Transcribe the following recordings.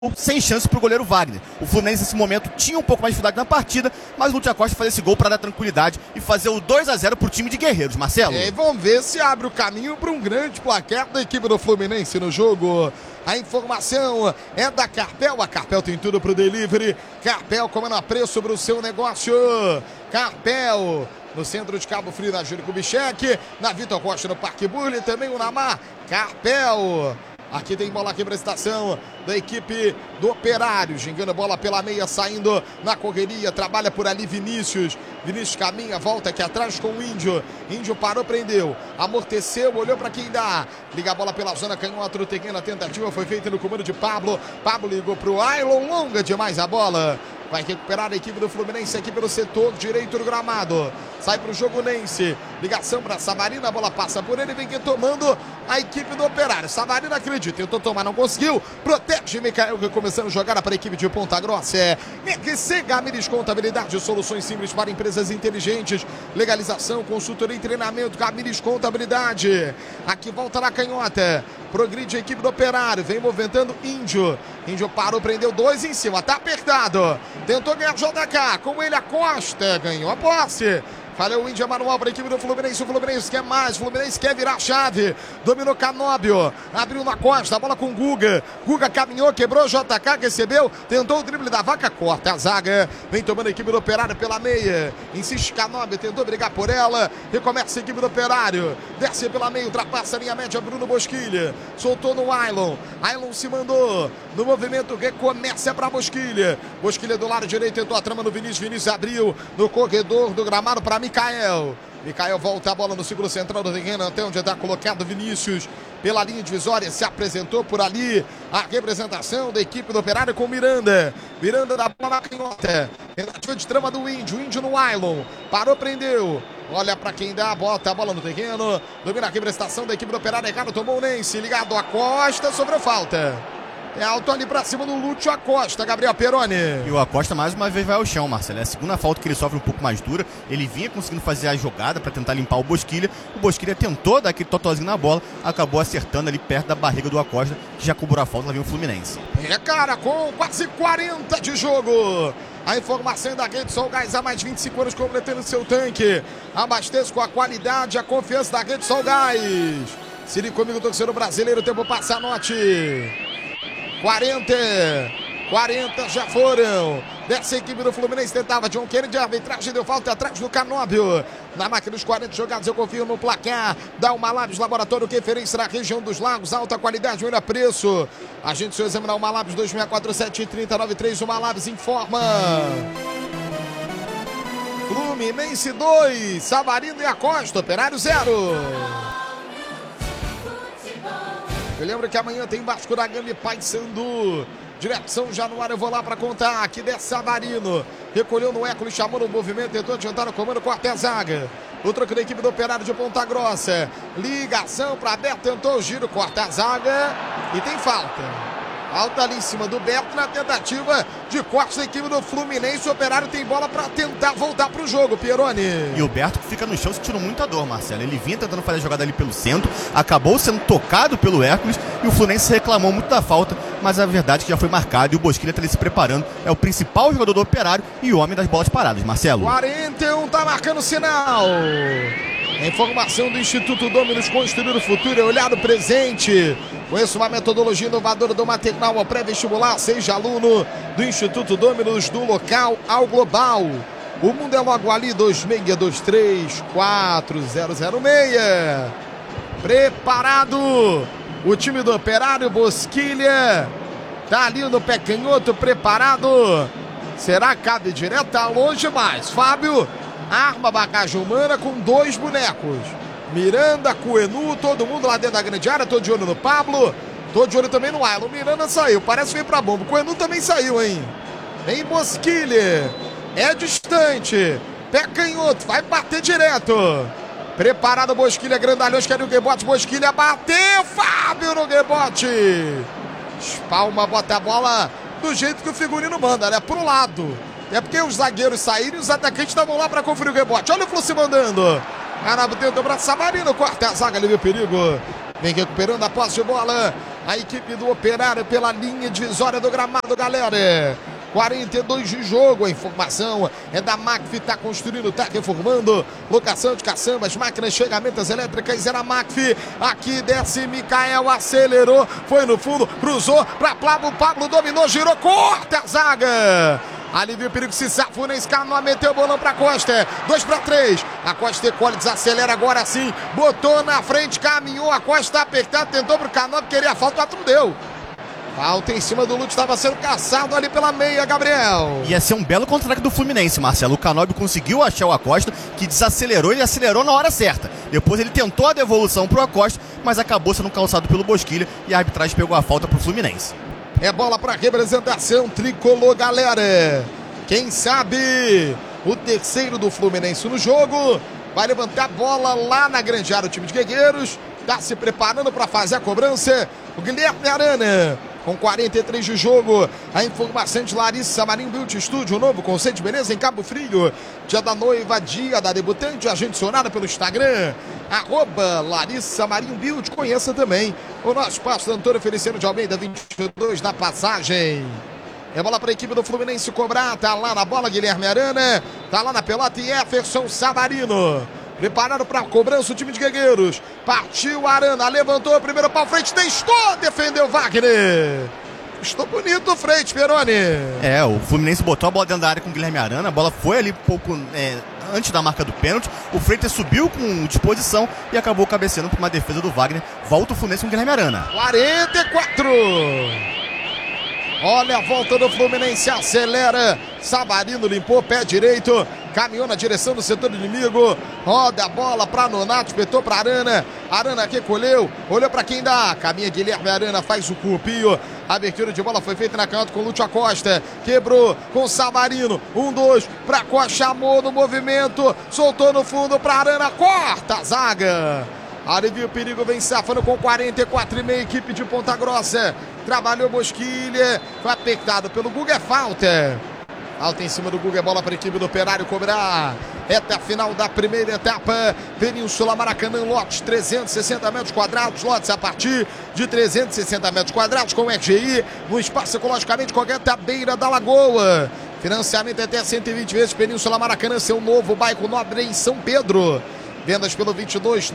sem chance para o goleiro Wagner. O Fluminense nesse momento tinha um pouco mais de dificuldade na partida, mas o Lúcio Acosta faz esse gol para dar tranquilidade e fazer o 2-0 para o time de Guerreiros. Marcelo. E vamos ver se abre o caminho para um grande placar da equipe do Fluminense no jogo. A informação é da Carpel. A Carpel tem tudo para o delivery. Carpel comendo a preço sobre o seu negócio. Carpel no centro de Cabo Frio, na Júlio Kubitschek, na Vitor Costa no Parque Burle, também o Namar. Carpel. Aqui tem bola aqui para a estação da equipe do Operário. Gingando bola pela meia, saindo na correria. Trabalha por ali Vinícius. Vinícius caminha, volta aqui atrás com o Índio. Índio parou, prendeu. Amorteceu, olhou para quem dá. Liga a bola pela zona, canhota do Teguena. A tentativa foi feita no comando de Pablo. Pablo ligou para o Ailon. Longa demais a bola. Vai recuperar a equipe do Fluminense aqui pelo setor direito do gramado. Sai para o jogo Nense. Ligação para Savarino. A bola passa por ele. Vem retomando a equipe do Operário. Savarino acredita. Tentou tomar, não conseguiu. Protege Micael, começando a jogar para a equipe de Ponta Grossa. RC Gamires Contabilidade. Soluções simples para empresas inteligentes. Legalização, consultoria e treinamento. Gamires Contabilidade. Aqui volta na canhota. Progride a equipe do Operário. Vem movimentando Índio. Índio parou, prendeu dois em cima. Tá apertado. Tentou ganhar JK. Com ele a Costa. Ganhou a posse. Falhou o Índia manual para a equipe do Fluminense. O Fluminense quer mais. O Fluminense quer virar a chave. Dominou Canóbio. Abriu na Costa. A bola com Guga. Guga caminhou, quebrou. JK recebeu. Tentou o drible da vaca. Corta a zaga. Vem tomando a equipe do Operário pela meia. Insiste Canóbio. Tentou brigar por ela. Recomeça a equipe do Operário. Desce pela meia. Ultrapassa a linha média. Bruno Bosquilha. Soltou no Ailon. Ailon se mandou. No movimento recomeça para Bosquilha. Bosquilha do lado direito. Tentou a trama no Vinícius. Vinícius abriu no corredor do gramado para Micael. Micael volta a bola no círculo central do terreno, até onde está colocado Vinícius. Pela linha divisória, se apresentou por ali a representação da equipe do Operário com Miranda. Miranda da bola na canhota. Tentativa de trama do Índio. Índio no Ailon. Parou, prendeu. Olha para quem dá, bota a bola no terreno. Domina a representação da equipe do Operário. Ricardo tomou o Nense. Ligado a Costa, sobrou falta. É alto ali pra cima do Lúcio Acosta, Gabriel Peroni. E o Acosta mais uma vez vai ao chão, Marcelo. É a segunda falta que ele sofre um pouco mais dura. Ele vinha conseguindo fazer a jogada para tentar limpar o Bosquilha. O Bosquilha tentou dar aquele totozinho na bola, acabou acertando ali perto da barriga do Acosta, que já cobrou a falta, lá vem o Fluminense. Cara, com quase 40 de jogo. A informação da Rede Sol Gás, há mais de 25 anos completando seu tanque. Abasteça com a qualidade, a confiança da Rede Sol Gás. Se liga comigo, torcedor brasileiro, o tempo passa, anote. 40 já foram. Dessa equipe do Fluminense tentava John Kennedy, a arbitragem deu falta atrás do Canóbio. Na máquina dos 40 jogados, eu confio no placar. Da Umalabs Laboratório, referência na região dos lagos, alta qualidade, menor preço. A gente se examinar Umalabs 2647-3093, Umalabs informa. Fluminense 2, Savarino e Acosta, Operário 0. Eu lembro que amanhã tem Vasco da Gama e Paysandu. Direção Januário, eu vou lá para contar. Aqui desce Savarino. Recolheu no Hércules, chamou no movimento, tentou adiantar o comando, corta a zaga. O troco da equipe do Operário de Ponta Grossa. Ligação para Beto, tentou o giro, corta a zaga. E tem falta. Falta ali em cima do Beto na tentativa de corte da equipe do Fluminense. O Operário tem bola para tentar voltar para o jogo, Pieroni. E o Beto que fica no chão sentindo muita dor, Marcelo. Ele vinha tentando fazer a jogada ali pelo centro, acabou sendo tocado pelo Hércules e o Fluminense reclamou muito da falta, mas a verdade é que já foi marcado e o Bosquilha está ali se preparando. É o principal jogador do Operário e o homem das bolas paradas, Marcelo. 41 tá marcando o sinal. A informação do Instituto Dominus, construir o futuro, é olhar o presente. Conheça uma metodologia inovadora do maternal ao pré-vestibular. Seja aluno do Instituto Dominus, do local ao global. O mundo é logo ali, 2623-4006. Preparado. O time do Operário, Bosquilha. Tá ali no pé canhoto, preparado. Será que cabe direto? Tá longe mais. Fábio arma a bagagem humana com dois bonecos. Miranda, Coenu, todo mundo lá dentro da grande área. Tô de olho no Pablo. Tô de olho também no Ailon. Miranda saiu, parece que veio pra bomba. Coenu também saiu, hein? Vem Bosquilha. É distante. Pé canhoto, vai bater direto. Preparado Bosquilha, grandalhões, quer o rebote. Bosquilha bateu. Fábio no rebote. Espalma, bota a bola do jeito que o figurino manda, né? Pro lado. É porque os zagueiros saíram e os atacantes estavam lá para conferir o rebote. Olha o Flu se mandando. Caramba, tentou o braço, Savarino, corta a zaga, ali o perigo. Vem recuperando a posse de bola. a equipe do Operário pela linha divisória do gramado, galera. 42 de jogo, a informação é da Macfi, está construindo, está reformando, locação de caçambas, máquinas, chegamentas elétricas, é na Macfi. Aqui desce Mikael, acelerou, foi no fundo, cruzou para Pablo dominou, girou, corta a zaga. Ali viu o perigo, se safa, nem escala, meteu o bolão para Costa, 2-3, a Costa recolhe, desacelera agora sim, botou na frente, caminhou, a Costa apertado, tentou pro Canop, queria a falta, não deu. Falta em cima do Lute, estava sendo caçado ali pela meia, Gabriel. Ia ser um belo contra-ataque do Fluminense, Marcelo. O Canóbio conseguiu achar o Acosta, que desacelerou, ele acelerou na hora certa. Depois ele tentou a devolução pro Acosta, mas acabou sendo calçado pelo Bosquilha e a arbitragem pegou a falta pro Fluminense. É bola para representação tricolor, galera. Quem sabe o terceiro do Fluminense no jogo vai levantar a bola lá na grande área. O time de Guerreiros está se preparando para fazer a cobrança. O Guilherme Arana, com 43 de jogo, a informação de Larissa Marinho Beauty Studio, novo conceito de beleza em Cabo Frio. Dia da noiva, dia da debutante, agencionada pelo Instagram, @Larissa Marinho Beauty. Conheça também o nosso pastor Antônio Feliciano de Almeida, 22 na passagem. É bola para a equipe do Fluminense cobrar, tá lá na bola Guilherme Arana, tá lá na pelota e Jefferson Savarino. Preparado para a cobrança o time de Guerreiros. Partiu Arana, levantou o primeiro pau, frente, testou, defendeu Wagner. Estou bonito o frente, Peroni. O Fluminense botou a bola dentro da área com o Guilherme Arana, a bola foi ali um pouco antes da marca do pênalti. O Freitas subiu com disposição e acabou cabeceando para uma defesa do Wagner. Volta o Fluminense com o Guilherme Arana. 44. Olha a volta do Fluminense, acelera. Savarino limpou, pé direito, caminhou na direção do setor inimigo. Roda a bola para Nonato, espetou para Arana. Arana recolheu, olhou para quem dá. Caminha Guilherme Arana, faz o cupio. A abertura de bola foi feita na canhota com Lúcio Acosta. Quebrou com Savarino. 1-2 para Costa, chamou no movimento. Soltou no fundo para Arana, corta a zaga. Alivia o perigo, vem safando com 44,5, equipe de Ponta Grossa. Trabalhou Bosquilha, foi apertado pelo Guga, é falta. Falta em cima do Guga, bola para a equipe do Operário cobrar. Reta final da primeira etapa, Península Maracanã, lotes 360 metros quadrados, lotes a partir de 360 metros quadrados, com RGI, no espaço ecologicamente correto à beira da lagoa. Financiamento até 120 vezes, Península Maracanã, seu novo bairro nobre em São Pedro. Vendas pelo 22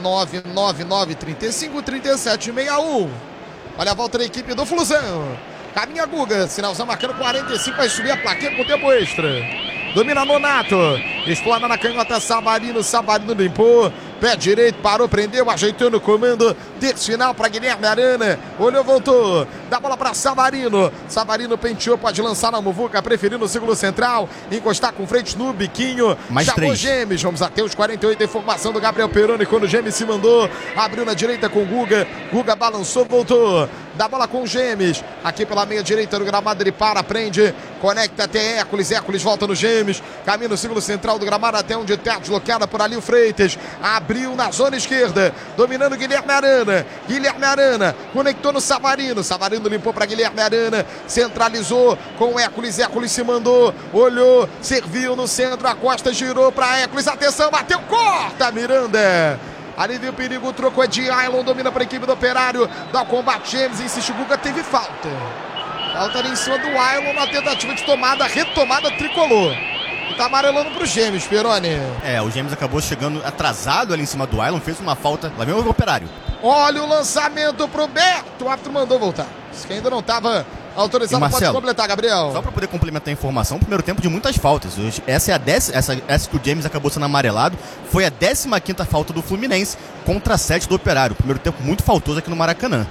999 35 37 61. Olha a volta da equipe do Flusão. Caminha Guga, sinalzão marcando 45, vai subir a plaquinha com tempo extra. Domina Nonato, explana na canhota Savarino, Savarino limpou. Pé direito, parou, prendeu, ajeitou no comando. Terço final para Guilherme Arana. Olhou, voltou. Dá bola para Savarino. Savarino penteou, pode lançar na muvuca, preferindo o círculo central. Encostar com frente no biquinho. Mais chamou 3. Gemes. Vamos até os 48. A informação do Gabriel Peroni quando o Gemes se mandou. Abriu na direita com o Guga. Guga balançou, voltou. Dá bola com o Gemes. Aqui pela meia direita do gramado, ele para, prende. Conecta até Hércules. Hércules volta no Gemes. Caminha no círculo central do gramado até onde está deslocada por ali o Freitas. Abriu na zona esquerda, dominando Guilherme Arana. Guilherme Arana conectou no Savarino. Savarino limpou para Guilherme Arana. Centralizou com o Hércules. Hércules se mandou, olhou, serviu no centro. A Costa girou para Hércules. Atenção, bateu, corta Miranda. Ali viu o perigo, trocou é de Ailon, domina para a equipe do Operário. Dá o combate, James, insiste, Guga, teve falta. Falta ali em cima do Ailon na tentativa de tomada, retomada tricolor. E tá amarelando pro Gêmeos, Peroni. O Gêmeos acabou chegando atrasado ali em cima do Ailon, fez uma falta, lá vem o Operário. Olha o lançamento pro Beto, o árbitro mandou voltar. Isso que ainda não estava autorizado, Marcelo, pode completar, Gabriel. Só para poder complementar a informação, primeiro tempo de muitas faltas. Hoje, essa que o James acabou sendo amarelado, foi a 15ª falta do Fluminense contra a 7 do Operário. Primeiro tempo muito faltoso aqui no Maracanã.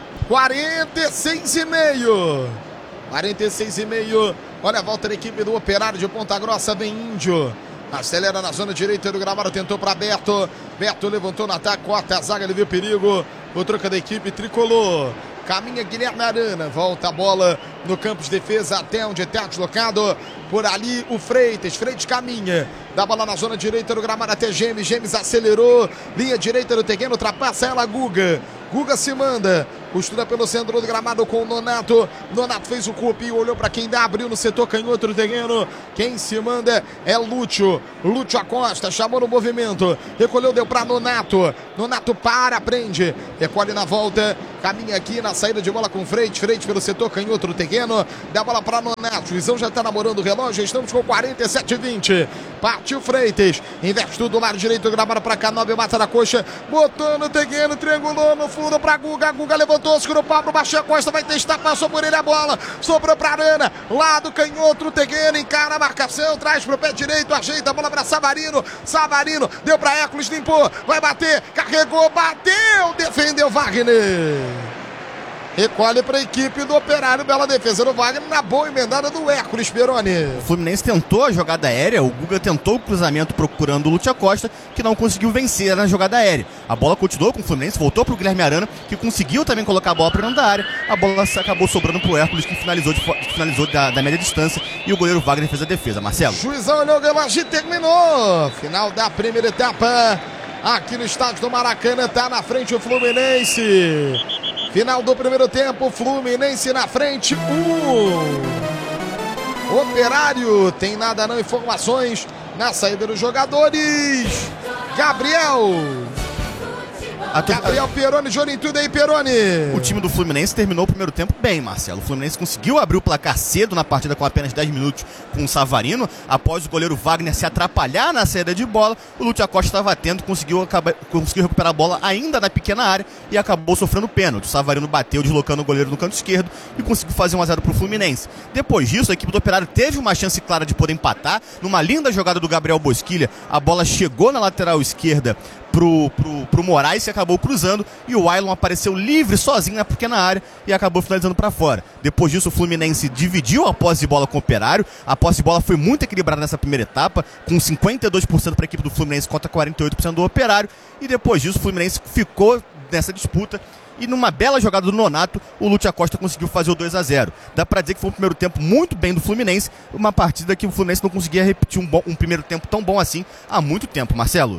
46,5. 46,5. Olha a volta da equipe do Operário de Ponta Grossa, vem Índio. Acelera na zona direita do gramado, tentou para Beto. Beto levantou no ataque, corta a zaga, ele viu o perigo. O troca da equipe tricolor. Caminha Guilherme Arana, volta a bola no campo de defesa até onde está deslocado. Por ali o Freitas, Freitas caminha. Dá bola na zona direita do gramado até Gemes. Gemes acelerou, linha direita do terreno, ultrapassa ela Guga. Guga se manda, costura pelo centro do gramado com o Nonato. Nonato fez o cupim, olhou para quem dá, abriu no setor canhoto do terreno. Quem se manda é Lúcio. Lúcio Acosta, chamou no movimento, recolheu, deu para Nonato. Nonato para, prende, recolhe na volta, caminha aqui na saída de bola com Freitas, Freitas pelo setor canhoto do terreno, dá a bola para Nonato, Juizão já está namorando o relógio, estamos com 47-20, partiu Freitas, investe tudo do lado direito do gramado para Canóbio, mata na coxa, botou no terreno, triangulou no fundo para Guga, Guga levantou, segurou o Pablo, baixou a costa, vai testar, passou por ele a bola, sobrou para Arana, lado canhoto do terreno, encara a marcação, traz para o pé direito, ajeita a bola para Savarino, Savarino, deu para Hércules, limpou, vai bater, carregou, bateu, defendeu Wagner. Recolhe para a equipe do Operário, bela defesa do Wagner, na boa emendada do Hércules Peroni. O Fluminense tentou a jogada aérea, o Guga tentou o cruzamento procurando o Lúcio Acosta, que não conseguiu vencer na jogada aérea. A bola continuou com o Fluminense, voltou para o Guilherme Arana, que conseguiu também colocar a bola para dentro da área. A bola acabou sobrando para o Hércules, que finalizou da média distância, e o goleiro Wagner fez a defesa. Marcelo. Juizão olhou o relógio e terminou. Final da primeira etapa. Aqui no estádio do Maracanã, tá na frente o Fluminense. Final do primeiro tempo, Fluminense na frente, Operário, tem nada não, informações na saída dos jogadores. Gabriel Peroni, Jorinho, tudo aí, Peroni. O time do Fluminense terminou o primeiro tempo bem, Marcelo. O Fluminense conseguiu abrir o placar cedo na partida com apenas 10 minutos com o Savarino. Após o goleiro Wagner se atrapalhar na saída de bola, o Lúcio Acosta estava atento, conseguiu recuperar a bola ainda na pequena área e acabou sofrendo pênalti. O Savarino bateu, deslocando o goleiro no canto esquerdo e conseguiu fazer 1-0 para o Fluminense. Depois disso, a equipe do Operário teve uma chance clara de poder empatar. Numa linda jogada do Gabriel Bosquilha, a bola chegou na lateral esquerda pro Moraes, se acabou cruzando e o Ailon apareceu livre sozinho na pequena área e acabou finalizando para fora. Depois disso, o Fluminense dividiu a posse de bola com o Operário. A posse de bola foi muito equilibrada nessa primeira etapa, com 52% para a equipe do Fluminense contra 48% do Operário, e depois disso o Fluminense ficou nessa disputa. E numa bela jogada do Nonato, o Lúcio Acosta conseguiu fazer o 2-0. Dá pra dizer que foi um primeiro tempo muito bem do Fluminense, uma partida que o Fluminense não conseguia repetir um primeiro tempo tão bom assim há muito tempo, Marcelo.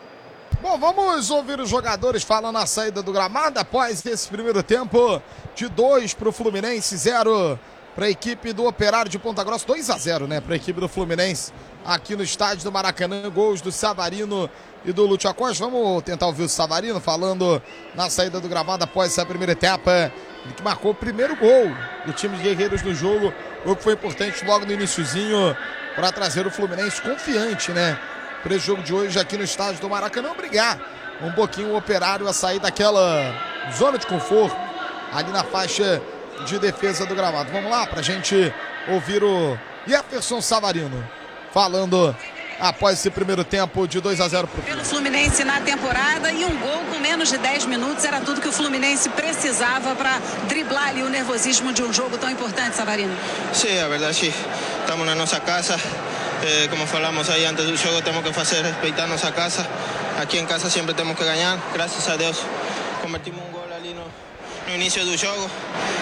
Bom, vamos ouvir os jogadores falando na saída do gramado após esse primeiro tempo de 2 para o Fluminense, 0 para a equipe do Operário de Ponta Grossa, 2-0, né, para a equipe do Fluminense aqui no estádio do Maracanã, gols do Savarino e do Lúcio Acosta. Vamos tentar ouvir o Savarino falando na saída do gramado após essa primeira etapa, ele que marcou o primeiro gol do time de Guerreiros no jogo, gol que foi importante logo no iniciozinho para trazer o Fluminense confiante, né, para esse jogo de hoje aqui no estádio do Maracanã, obrigar um pouquinho o Operário a sair daquela zona de conforto ali na faixa de defesa do gramado. Vamos lá para a gente ouvir o Jefferson Savarino falando após esse primeiro tempo de 2-0 pelo Fluminense na temporada, e um gol com menos de 10 minutos era tudo que o Fluminense precisava para driblar ali o nervosismo de um jogo tão importante, Savarino. Sim, a verdade, sim. Estamos na nossa casa. Como falamos aí antes do jogo, temos que fazer respeitar nossa casa. Aqui em casa sempre temos que ganhar. Graças a Deus convertimos um gol ali no início do jogo,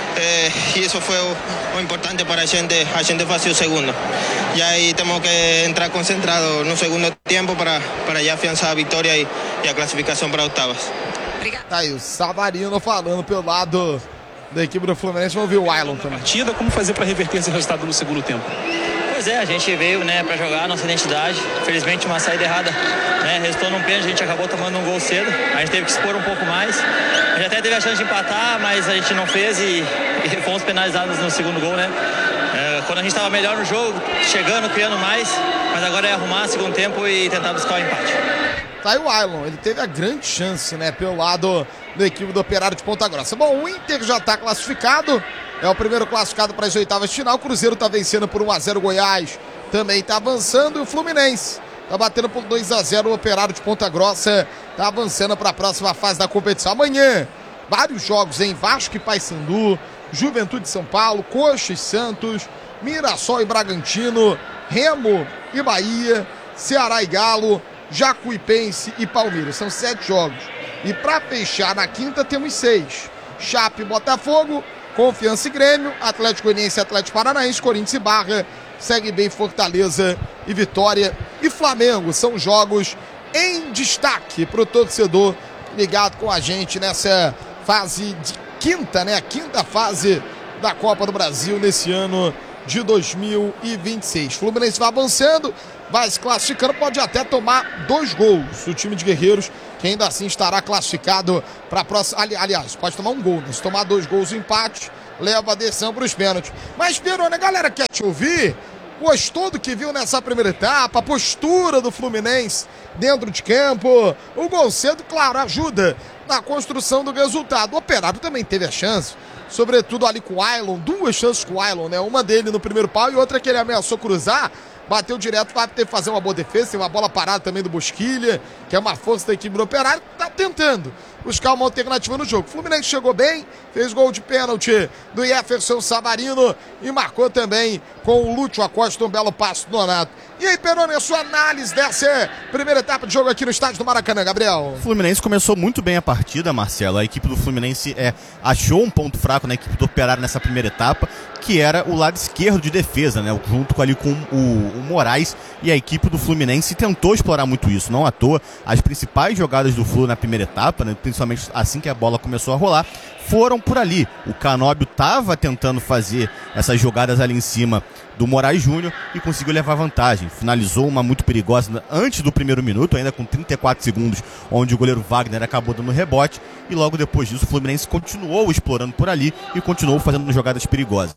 e isso foi o importante para a gente fazer o segundo. E aí temos que entrar concentrado no segundo tempo para já afiançar a vitória e a classificação para oitavas. Obrigado. Tá aí o Savarino falando pelo lado da equipe do Fluminense. Vamos ver o Ailon também. Partida, como fazer para reverter esse resultado no segundo tempo? Pois é, a gente veio, né, para jogar a nossa identidade. Felizmente uma saída errada, né, resultou num pênalti, a gente acabou tomando um gol cedo. A gente teve que expor um pouco mais. A gente até teve a chance de empatar, mas a gente não fez e fomos penalizados no segundo gol, né. Quando a gente estava melhor no jogo, chegando, criando mais, mas agora é arrumar o segundo tempo e tentar buscar o empate. Tá aí o Ailon, ele teve a grande chance, né, pelo lado da equipe do Operário de Ponta Grossa. Bom, o Inter já está classificado, é o primeiro classificado para as oitavas de final. O Cruzeiro está vencendo por 1-0 o Goiás, também está avançando, e o Fluminense está batendo por 2-0 o Operário de Ponta Grossa, está avançando para a próxima fase da competição. Amanhã, vários jogos em Vasco e Paysandu, Juventude de São Paulo, Coxa e Santos, Mirassol e Bragantino, Remo e Bahia, Ceará e Galo, Jacuipense e Palmeiras. São 7 jogos. E para fechar na quinta temos 6. Chape e Botafogo, Confiança e Grêmio, Atlético Goianiense e Atlético Paranaense, Corinthians e Barra, segue bem Fortaleza e Vitória e Flamengo. São jogos em destaque para o torcedor ligado com a gente nessa fase de quinta, né? A quinta fase da Copa do Brasil nesse ano de 2026. Fluminense vai avançando, vai se classificando, pode até tomar 2 gols. O time de Guerreiros que ainda assim estará classificado para a próxima. Aliás, pode tomar um gol, né? Se tomar 2 gols, o empate leva a decisão para os pênaltis. Mas, Peroni, a galera quer te ouvir. Gostou do que viu nessa primeira etapa, a postura do Fluminense dentro de campo. O gol cedo, claro, ajuda na construção do resultado. O Operário também teve a chance, sobretudo ali com o Ailon, 2 chances com o Ailon, né? Uma dele no primeiro pau e outra que ele ameaçou cruzar. Bateu direto, vai ter que fazer uma boa defesa. Tem uma bola parada também do Bosquilha, que é uma força da equipe do Operário, tá tentando buscar uma alternativa no jogo. O Fluminense chegou bem, fez gol de pênalti do Jefferson Savarino e marcou também com o Lúcio Acosta, um belo passe do Nonato. E aí, Peroni, a sua análise dessa primeira etapa de jogo aqui no estádio do Maracanã, Gabriel? O Fluminense começou muito bem a partida, Marcelo. A equipe do Fluminense achou um ponto fraco na equipe do Operário nessa primeira etapa, que era o lado esquerdo de defesa, né? Junto ali com o Moraes, e a equipe do Fluminense tentou explorar muito isso. Não à toa, as principais jogadas do Flu na primeira etapa, né? Principalmente assim que a bola começou a rolar, foram por ali. O Canóbio estava tentando fazer essas jogadas ali em cima do Moraes Júnior e conseguiu levar vantagem. Finalizou uma muito perigosa antes do primeiro minuto, ainda com 34 segundos, onde o goleiro Wagner acabou dando rebote, e logo depois disso o Fluminense continuou explorando por ali e continuou fazendo jogadas perigosas.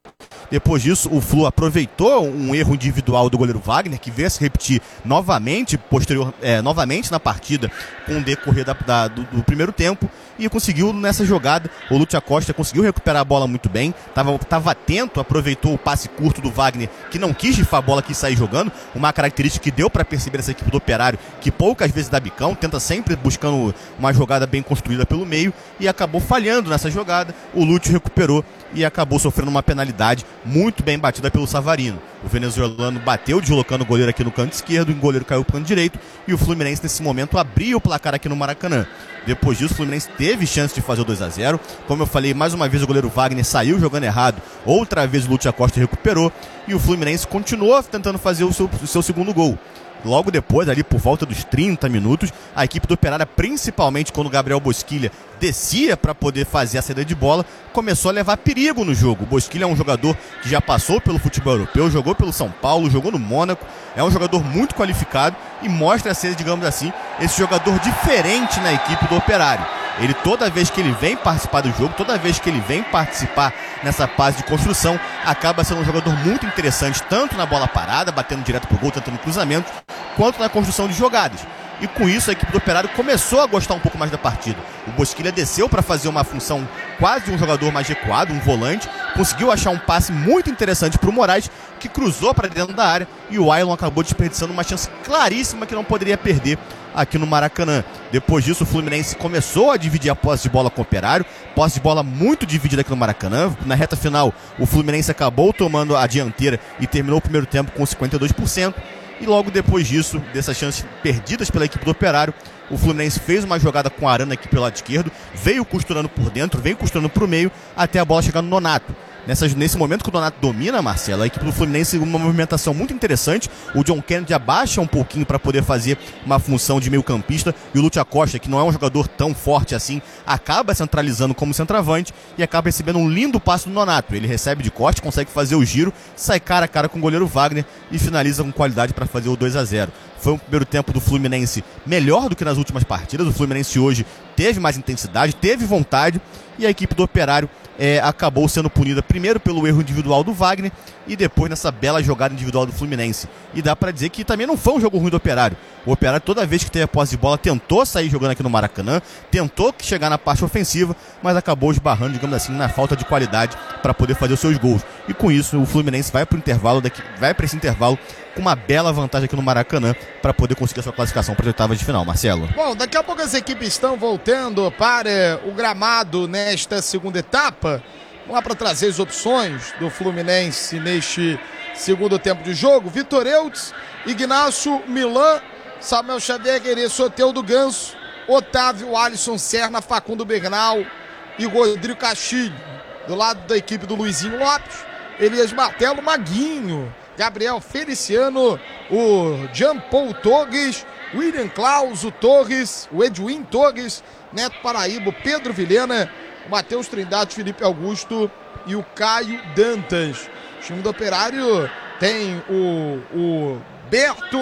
Depois disso, o Flu aproveitou um erro individual do goleiro Wagner, que veio a se repetir novamente, novamente na partida, com o decorrer do primeiro tempo, e conseguiu nessa jogada. O Lúcio Acosta conseguiu recuperar a bola muito bem, estava atento, aproveitou o passe curto do Wagner, que não quis rifar a bola, quis sair jogando, uma característica que deu para perceber essa equipe do Operário, que poucas vezes dá bicão, tenta sempre buscando uma jogada bem construída pelo meio, e acabou falhando nessa jogada. O Lúcio recuperou e acabou sofrendo uma penalidade muito bem batida pelo Savarino. O venezuelano bateu, deslocando o goleiro aqui no canto esquerdo, o goleiro caiu para o canto direito, e o Fluminense nesse momento abriu o placar aqui no Maracanã. Depois disso, o Fluminense teve chance de fazer o 2-0. Como eu falei, mais uma vez o goleiro Wagner saiu jogando errado, outra vez o Lúcio Acosta recuperou, e o Fluminense continuou tentando fazer o seu segundo gol. Logo depois, ali por volta dos 30 minutos, a equipe do Operário, principalmente quando o Gabriel Bosquilha descia para poder fazer a saída de bola, começou a levar perigo no jogo. O Bosquilha é um jogador que já passou pelo futebol europeu, jogou pelo São Paulo, jogou no Mônaco, é um jogador muito qualificado e mostra ser, digamos assim, esse jogador diferente na equipe do Operário. Ele, toda vez que ele vem participar do jogo, toda vez que ele vem participar nessa fase de construção, acaba sendo um jogador muito interessante, tanto na bola parada, batendo direto pro gol, tentando cruzamento, quanto na construção de jogadas. E com isso a equipe do Operário começou a gostar um pouco mais da partida. O Bosquilha desceu para fazer uma função quase de um jogador mais recuado, um volante, conseguiu achar um passe muito interessante para o Moraes, que cruzou para dentro da área, e o Ailon acabou desperdiçando uma chance claríssima que não poderia perder aqui no Maracanã. Depois disso, o Fluminense começou a dividir a posse de bola com o Operário, posse de bola muito dividida aqui no Maracanã. Na reta final, o Fluminense acabou tomando a dianteira e terminou o primeiro tempo com 52%. E logo depois disso, dessas chances perdidas pela equipe do Operário, o Fluminense fez uma jogada com a Arana aqui pelo lado esquerdo, veio costurando por dentro, veio costurando para o meio, até a bola chegar no Nonato. Nesse momento que o Nonato domina, Marcelo, a equipe do Fluminense uma movimentação muito interessante. O John Kennedy abaixa um pouquinho para poder fazer uma função de meio campista, e o Lúcio Acosta, que não é um jogador tão forte assim, acaba centralizando como centroavante e acaba recebendo um lindo passe do Nonato. Ele recebe de corte, consegue fazer o giro, sai cara a cara com o goleiro Wagner e finaliza com qualidade para fazer o 2-0. Foi um primeiro tempo do Fluminense melhor do que nas últimas partidas. O Fluminense hoje teve mais intensidade, teve vontade, e a equipe do Operário acabou sendo punida primeiro pelo erro individual do Wagner e depois nessa bela jogada individual do Fluminense. E dá pra dizer que também não foi um jogo ruim do Operário. O Operário, toda vez que teve a posse de bola, tentou sair jogando aqui no Maracanã, tentou chegar na parte ofensiva, mas acabou esbarrando, digamos assim, na falta de qualidade para poder fazer os seus gols. E com isso, o Fluminense vai para esse intervalo com uma bela vantagem aqui no Maracanã para poder conseguir a sua classificação para as oitavas de final, Marcelo. Bom, daqui a pouco as equipes estão voltando para o gramado nesta segunda etapa. Vamos lá para trazer as opções do Fluminense neste segundo tempo de jogo. Vitor Eutz, Ignacio, Milan, Samuel Xavier, Soteldo Ganso, Otávio, Alisson, Serna, Facundo Bernal e Rodrigo Castilho. Do lado da equipe do Luizinho Lopes, Elias Martelo, Maguinho, Gabriel Feliciano, o Jean Paul Torres, William Klaus, o Torres, o Edwin Torres, Neto Paraíba, Pedro Vilhena, o Matheus Trindade, Felipe Augusto e o Caio Dantas. O time do Operário tem o Berto,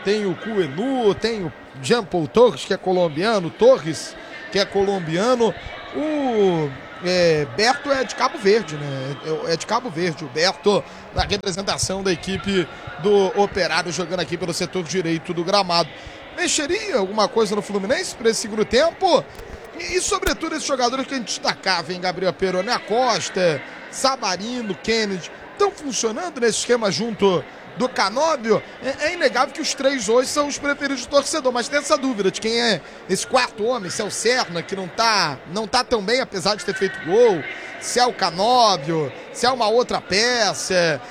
tem o Cuenu, tem o Jean Paul Torres, que é colombiano, Torres, que é colombiano, o Berto é de Cabo Verde, né? É de Cabo Verde, o Berto, na representação da equipe do Operário, jogando aqui pelo setor direito do gramado. Mexeria alguma coisa no Fluminense para esse segundo tempo? E sobretudo esses jogadores que a gente destacava, hein? Gabriel Peroni, Acosta, Savarino, Kennedy, estão funcionando nesse esquema junto do Canóbio? É inegável que os três hoje são os preferidos do torcedor, mas tem essa dúvida de quem é esse quarto homem, se é o Serna, que não tá tão bem, apesar de ter feito gol, se é o Canóbio, se é uma outra peça.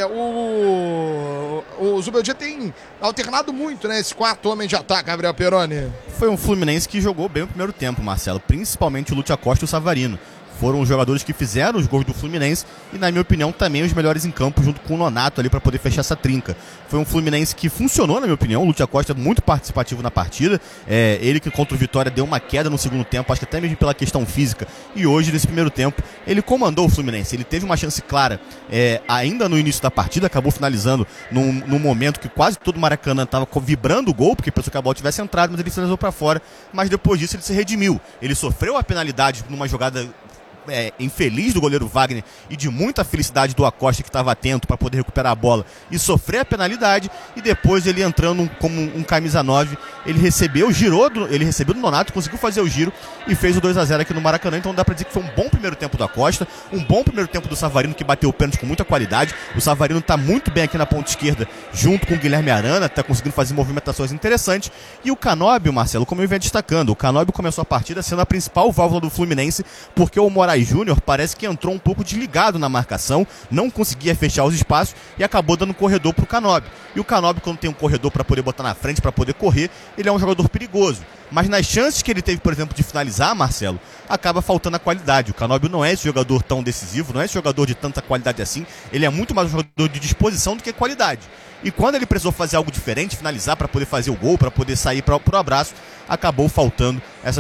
O Zubeldia tem alternado muito, né, esse quarto homem de ataque, Gabriel Peroni. Foi um Fluminense que jogou bem o primeiro tempo, Marcelo, principalmente o Lúcio Acosta e o Savarino. Foram os jogadores que fizeram os gols do Fluminense e, na minha opinião, também os melhores em campo, junto com o Nonato ali para poder fechar essa trinca. Foi um Fluminense que funcionou, na minha opinião. O Lúcio Acosta é muito participativo na partida. Ele que contra o Vitória deu uma queda no segundo tempo, acho que até mesmo pela questão física. E hoje, nesse primeiro tempo, ele comandou o Fluminense. Ele teve uma chance clara ainda no início da partida, acabou finalizando num momento que quase todo o Maracanã estava vibrando o gol, porque pensou que a bola tivesse entrado, mas ele finalizou para fora. Mas depois disso ele se redimiu. Ele sofreu a penalidade numa jogada infeliz do goleiro Wagner e de muita felicidade do Acosta, que estava atento para poder recuperar a bola e sofrer a penalidade, e depois ele entrando como um camisa 9, ele recebeu do Nonato, conseguiu fazer o giro e fez o 2-0 aqui no Maracanã. Então dá para dizer que foi um bom primeiro tempo do Acosta, um bom primeiro tempo do Savarino, que bateu o pênalti com muita qualidade. O Savarino está muito bem aqui na ponta esquerda, junto com o Guilherme Arana, está conseguindo fazer movimentações interessantes. E o Canóbio, Marcelo, como eu venho destacando, o Canóbio começou a partida sendo a principal válvula do Fluminense, porque o Moraes Júnior parece que entrou um pouco desligado na marcação, não conseguia fechar os espaços e acabou dando corredor para o Canóbio. E o Canóbio, quando tem um corredor para poder botar na frente, para poder correr, ele é um jogador perigoso. Mas nas chances que ele teve, por exemplo, de finalizar, Marcelo, acaba faltando a qualidade. O Canóbio não é esse jogador tão decisivo, não é esse jogador de tanta qualidade assim. Ele é muito mais um jogador de disposição do que qualidade. E quando ele precisou fazer algo diferente, finalizar para poder fazer o gol, para poder sair para o abraço, acabou faltando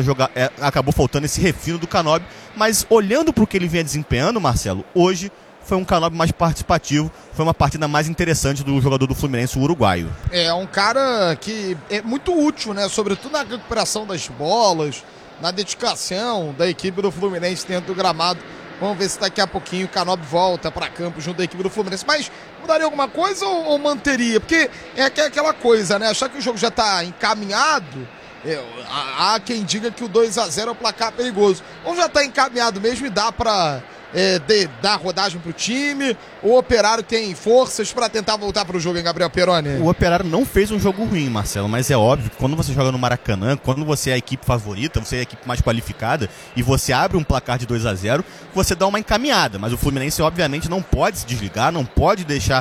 esse refino do Canóbio. Mas olhando para o que ele vinha desempenhando, Marcelo, hoje foi um Canóbio mais participativo, foi uma partida mais interessante do jogador do Fluminense, o uruguaio. É um cara que é muito útil, né? Sobretudo na recuperação das bolas, na dedicação da equipe do Fluminense dentro do gramado. Vamos ver se daqui a pouquinho o Canóbio volta para campo junto da equipe do Fluminense. Mas mudaria alguma coisa ou manteria? Porque é aquela coisa, né? Achar que o jogo já está encaminhado, há quem diga que o 2-0 é o placar perigoso. Ou já está encaminhado mesmo e dá para dar rodagem pro time? O Operário tem forças para tentar voltar pro jogo, hein, Gabriel Peroni? O Operário não fez um jogo ruim, Marcelo, mas é óbvio que quando você joga no Maracanã, quando você é a equipe favorita, você é a equipe mais qualificada e você abre um placar de 2-0, você dá uma encaminhada, mas o Fluminense obviamente não pode se desligar, não pode deixar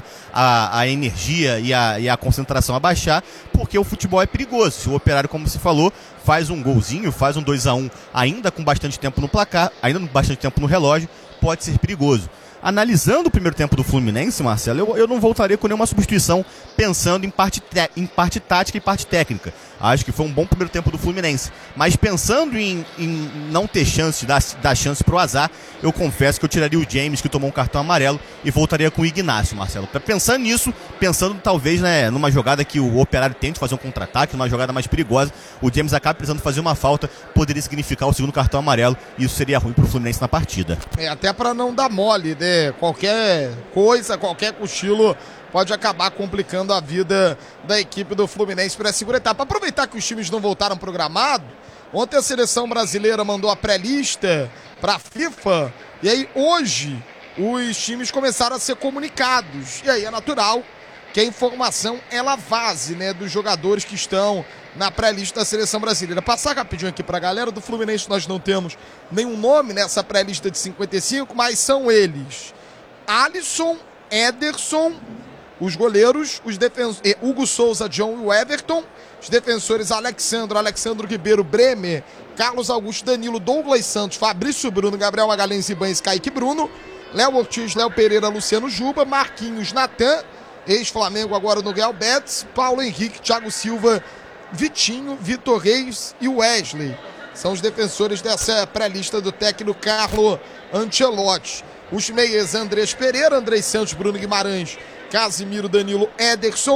a energia e a concentração abaixar, porque o futebol é perigoso. Se o Operário, como você falou, faz um golzinho, faz um 2-1 ainda com bastante tempo no placar, ainda com bastante tempo no relógio, pode ser perigoso. Analisando o primeiro tempo do Fluminense, Marcelo, eu não voltaria com nenhuma substituição pensando em parte tática e parte técnica. Acho que foi um bom primeiro tempo do Fluminense. Mas pensando em não ter chance, dar chance pro azar, eu confesso que eu tiraria o James, que tomou um cartão amarelo, e voltaria com o Ignacio, Marcelo. Pensando nisso, pensando talvez, né, numa jogada que o Operário tente fazer um contra-ataque, numa jogada mais perigosa, o James acaba precisando fazer uma falta, poderia significar o segundo cartão amarelo, e isso seria ruim pro Fluminense na partida. Até para não dar mole, né? Qualquer coisa, qualquer cochilo pode acabar complicando a vida da equipe do Fluminense para a segunda etapa. Aproveitar que os times não voltaram pro gramado, ontem a seleção brasileira mandou a pré-lista para a FIFA, e aí hoje os times começaram a ser comunicados, e aí é natural que a informação ela vaze, né, dos jogadores que estão na pré-lista da seleção brasileira. Passar rapidinho aqui para a galera do Fluminense, nós não temos nenhum nome nessa pré-lista de 55, mas são eles: Alisson, Ederson, os goleiros, os defensores, Hugo Souza, John e o Everton, os defensores Alexandre Ribeiro, Bremer, Carlos Augusto, Danilo, Douglas Santos, Fabrício Bruno, Gabriel Magalhães, Ibanez, Kaique Bruno, Léo Ortiz, Léo Pereira, Luciano Juba, Marquinhos, Natan, ex-Flamengo agora no Real Betis, Paulo Henrique, Thiago Silva, Vitinho, Vitor Reis e Wesley. São os defensores dessa pré-lista do técnico Carlo Ancelotti. Os meias: Andrés Pereira, Andrés Santos, Bruno Guimarães, Casimiro, Danilo, Ederson,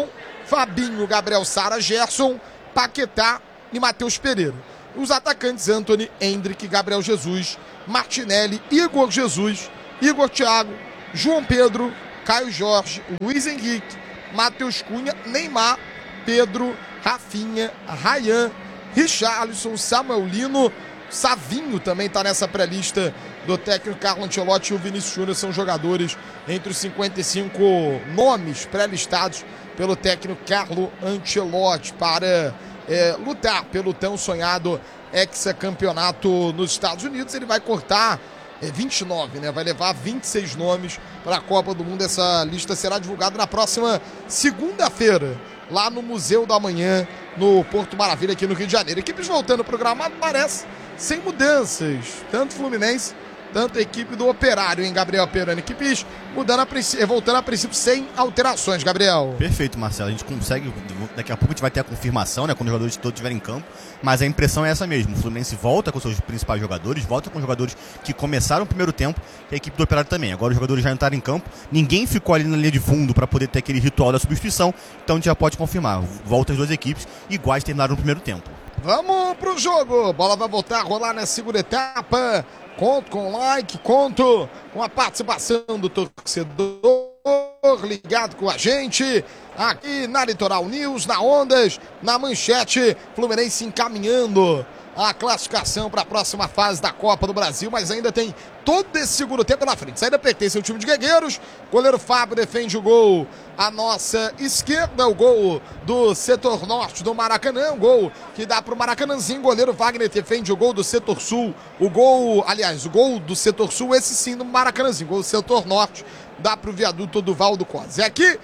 Fabinho, Gabriel Sara, Gerson, Paquetá e Matheus Pereira. Os atacantes Antony, Hendrick, Gabriel Jesus, Martinelli, Igor Jesus, Igor Thiago, João Pedro, Caio Jorge, Luiz Henrique, Matheus Cunha, Neymar, Pedro, Rafinha, Ryan, Richarlison, Samuel Lino, Savinho também está nessa pré-lista do técnico Carlo Ancelotti, e o Vinícius Júnior são jogadores entre os 55 nomes pré-listados pelo técnico Carlo Ancelotti para lutar pelo tão sonhado hexacampeonato nos Estados Unidos. Ele vai cortar 29, né? Vai levar 26 nomes para a Copa do Mundo. Essa lista será divulgada na próxima segunda-feira, lá no Museu da Manhã, no Porto Maravilha, aqui no Rio de Janeiro. Equipes voltando ao programado, parece, sem mudanças. Tanto Fluminense, tanto a equipe do Operário, hein, Gabriel Peroni? Equipes voltando a princípio sem alterações, Gabriel. Perfeito, Marcelo. A gente consegue, daqui a pouco a gente vai ter a confirmação, né, quando os jogadores todos estiverem em campo, mas a impressão é essa mesmo. O Fluminense volta com seus principais jogadores, volta com os jogadores que começaram o primeiro tempo, e a equipe do Operário também. Agora os jogadores já entraram em campo, ninguém ficou ali na linha de fundo para poder ter aquele ritual da substituição, então a gente já pode confirmar. Volta as duas equipes iguais terminaram no primeiro tempo. Vamos pro jogo. Bola vai voltar a rolar na segunda etapa. Conto com like, conto com a participação do torcedor ligado com a gente aqui na Litoral News, na Ondas, na Manchete. Fluminense encaminhando a classificação para a próxima fase da Copa do Brasil, mas ainda tem todo esse segundo tempo na frente. Saída pertence ao time de Guerreiros. Goleiro Fábio defende o gol à nossa esquerda, o gol do setor norte do Maracanã, o gol que dá para o Maracanãzinho. Goleiro Wagner defende o gol do setor sul, o gol do setor sul, esse sim do Maracanãzinho, gol do setor norte, dá para o viaduto do Valdo Cos. É aqui.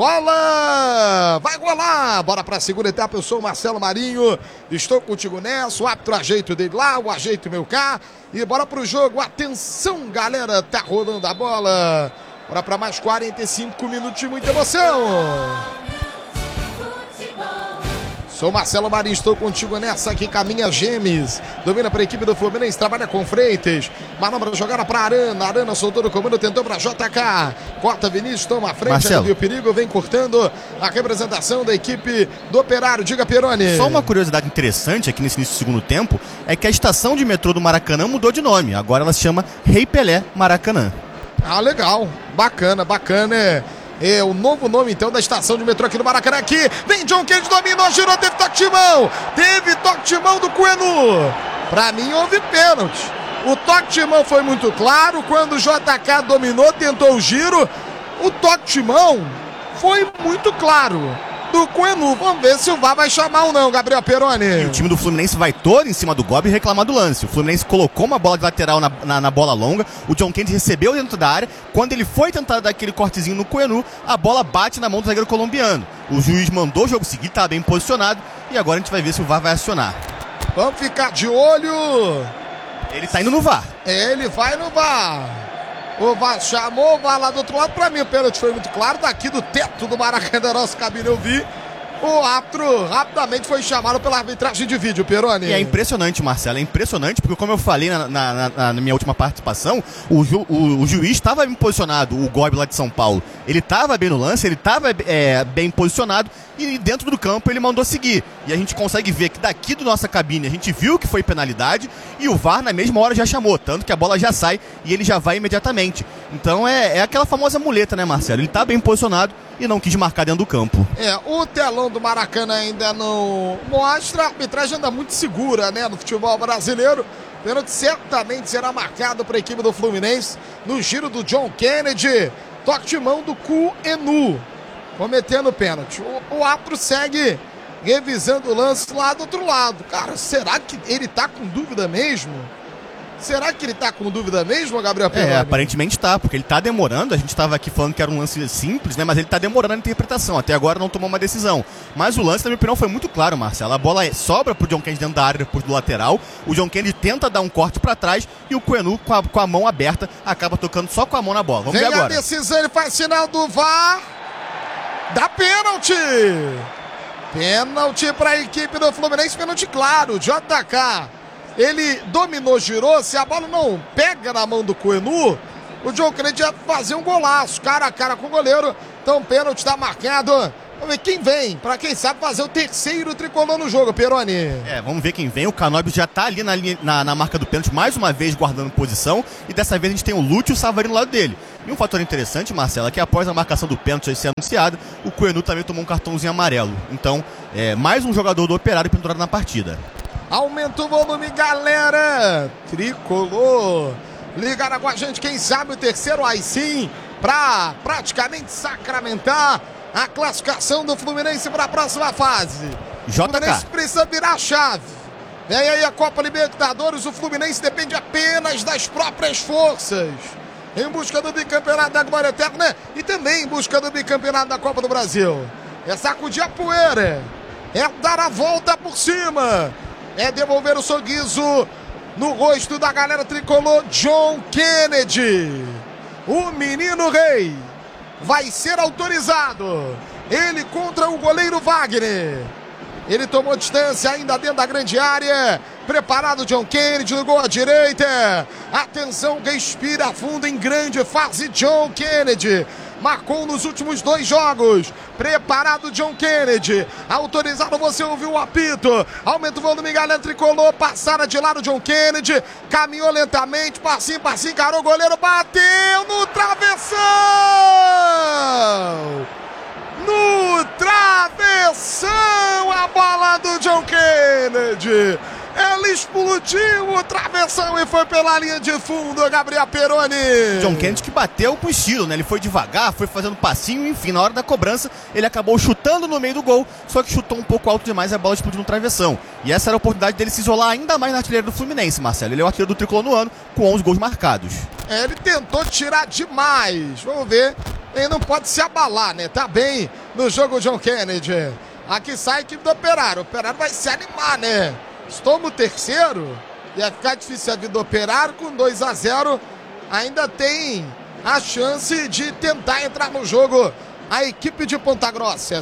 Bola! Vai rolar! Bora para a segunda etapa. Eu sou o Marcelo Marinho. Estou contigo nessa. O árbitro ajeito dele lá, o ajeito meu cá. E bora pro jogo. Atenção, galera. Tá rolando a bola. Bora para mais 45 minutos de muita emoção. Sou Marcelo Marinho, estou contigo nessa aqui, caminha Gemes, domina para a equipe do Fluminense, trabalha com Freitas, manobra jogada para Arana, Arana soltou no comando, tentou para JK, corta Vinícius, toma a frente, viu o perigo, vem cortando a representação da equipe do Operário. Diga, Peroni. Só uma curiosidade interessante aqui nesse início do segundo tempo, é que a estação de metrô do Maracanã mudou de nome, agora ela se chama Rei Pelé Maracanã. Ah, legal, bacana, é o novo nome, então, da estação de metrô aqui no Maracanã. Aqui, vem John Kennedy, dominou, girou, teve toque de mão do Coenu. Pra mim, houve pênalti. O toque de mão foi muito claro, quando o JK dominou, tentou o giro, o toque de mão foi muito claro do Coenu. Vamos ver se o VAR vai chamar ou não, Gabriel Peroni. E o time do Fluminense vai todo em cima do Gobi reclamar do lance. O Fluminense colocou uma bola de lateral na bola longa, o John Kennedy recebeu dentro da área, quando ele foi tentar dar aquele cortezinho no Coenu, a bola bate na mão do zagueiro colombiano. O juiz mandou o jogo seguir, tá bem posicionado, e agora a gente vai ver se o VAR vai acionar. Vamos ficar de olho. Ele tá indo no VAR. Ele vai no VAR. O VAR chamou, o VAR lá do outro lado. Pra mim o pênalti foi muito claro. Daqui do teto do Maracanã, da nossa cabine, eu vi. O árbitro rapidamente foi chamado pela arbitragem de vídeo, Peroni. E é impressionante, Marcelo, é impressionante, porque como eu falei na minha última participação, o juiz estava bem posicionado, o Gobi lá de São Paulo. Ele estava bem no lance, ele estava bem posicionado, e dentro do campo ele mandou seguir. E a gente consegue ver que daqui da nossa cabine a gente viu que foi penalidade, e o VAR na mesma hora já chamou, tanto que a bola já sai e ele já vai imediatamente. Então é aquela famosa muleta, né, Marcelo? Ele está bem posicionado e não quis marcar dentro do campo. O telão do Maracanã ainda não mostra, a arbitragem anda muito segura, né, no futebol brasileiro. Pênalti certamente será marcado para a equipe do Fluminense no giro do John Kennedy. Toque de mão do Coenu, cometendo pênalti. O árbitro segue revisando o lance lá do outro lado. Cara, será que ele tá com dúvida mesmo? Será que ele tá com dúvida mesmo, Gabriel Peroni? Aparentemente tá, porque ele tá demorando. A gente tava aqui falando que era um lance simples, né? Mas ele tá demorando a interpretação. Até agora não tomou uma decisão. Mas o lance, na minha opinião, foi muito claro, Marcelo. A bola sobra pro John Kennedy dentro da área, depois do lateral. O John Kennedy tenta dar um corte pra trás e o Coenu, com a mão aberta, acaba tocando só com a mão na bola. Vamos ver agora. Vem a decisão, ele faz sinal do VAR. Dá pênalti. Pênalti pra equipe do Fluminense, pênalti claro. JK. Ele dominou, girou. Se a bola não pega na mão do Coenu, o John Kennedy ia fazer um golaço, cara a cara com o goleiro. Então, pênalti está marcado Vamos ver quem vem, pra quem sabe fazer o terceiro tricolor no jogo, Peroni. Vamos ver quem vem. O Canóbio já tá ali na marca do pênalti, mais uma vez guardando posição. E dessa vez a gente tem o Lúcio e o Savarino do lado dele. E um fator interessante, Marcelo, é que após a marcação do pênalti ser anunciada, o Coenu também tomou um cartãozinho amarelo. Então, mais um jogador do Operário pendurado na partida. Aumenta o volume, galera. Tricolor. Ligaram com a gente, quem sabe o terceiro aí sim, pra praticamente sacramentar a classificação do Fluminense para a próxima fase. O Fluminense precisa virar a chave. Vem aí a Copa Libertadores, o Fluminense depende apenas das próprias forças. Em busca do bicampeonato da Glória Eterna e também em busca do bicampeonato da Copa do Brasil. É sacudir a poeira, é dar a volta por cima, é devolver o sorriso no rosto da galera tricolor. John Kennedy, o menino rei, vai ser autorizado. Ele contra o goleiro Wagner. Ele tomou distância ainda dentro da grande área. Preparado John Kennedy no gol à direita. Atenção, respira fundo em grande fase. John Kennedy marcou nos últimos 2 jogos. Preparado John Kennedy. Autorizado, você ouviu o apito. Aumenta o volume, galera tricolor. Passada de lado John Kennedy. Caminhou lentamente. Passinho, encarou o goleiro. Bateu no travessão. No travessão, a bola do John Kennedy. Ele explodiu o travessão e foi pela linha de fundo, Gabriel Peroni. John Kennedy que bateu com estilo, né? Ele foi devagar, foi fazendo passinho, enfim, na hora da cobrança, ele acabou chutando no meio do gol, só que chutou um pouco alto demais e a bola explodiu no travessão. E essa era a oportunidade dele se isolar ainda mais na artilharia do Fluminense, Marcelo. Ele é o artilheiro do tricolor no ano, com 11 gols marcados. Ele tentou tirar demais. Vamos ver. Ele não pode se abalar, né? Tá bem no jogo, John Kennedy. Aqui sai a equipe do Operário. O Operário vai se animar, né? Toma o terceiro. Ia ficar difícil a vida do Operário. Com 2-0, ainda tem a chance de tentar entrar no jogo a equipe de Ponta Grossa.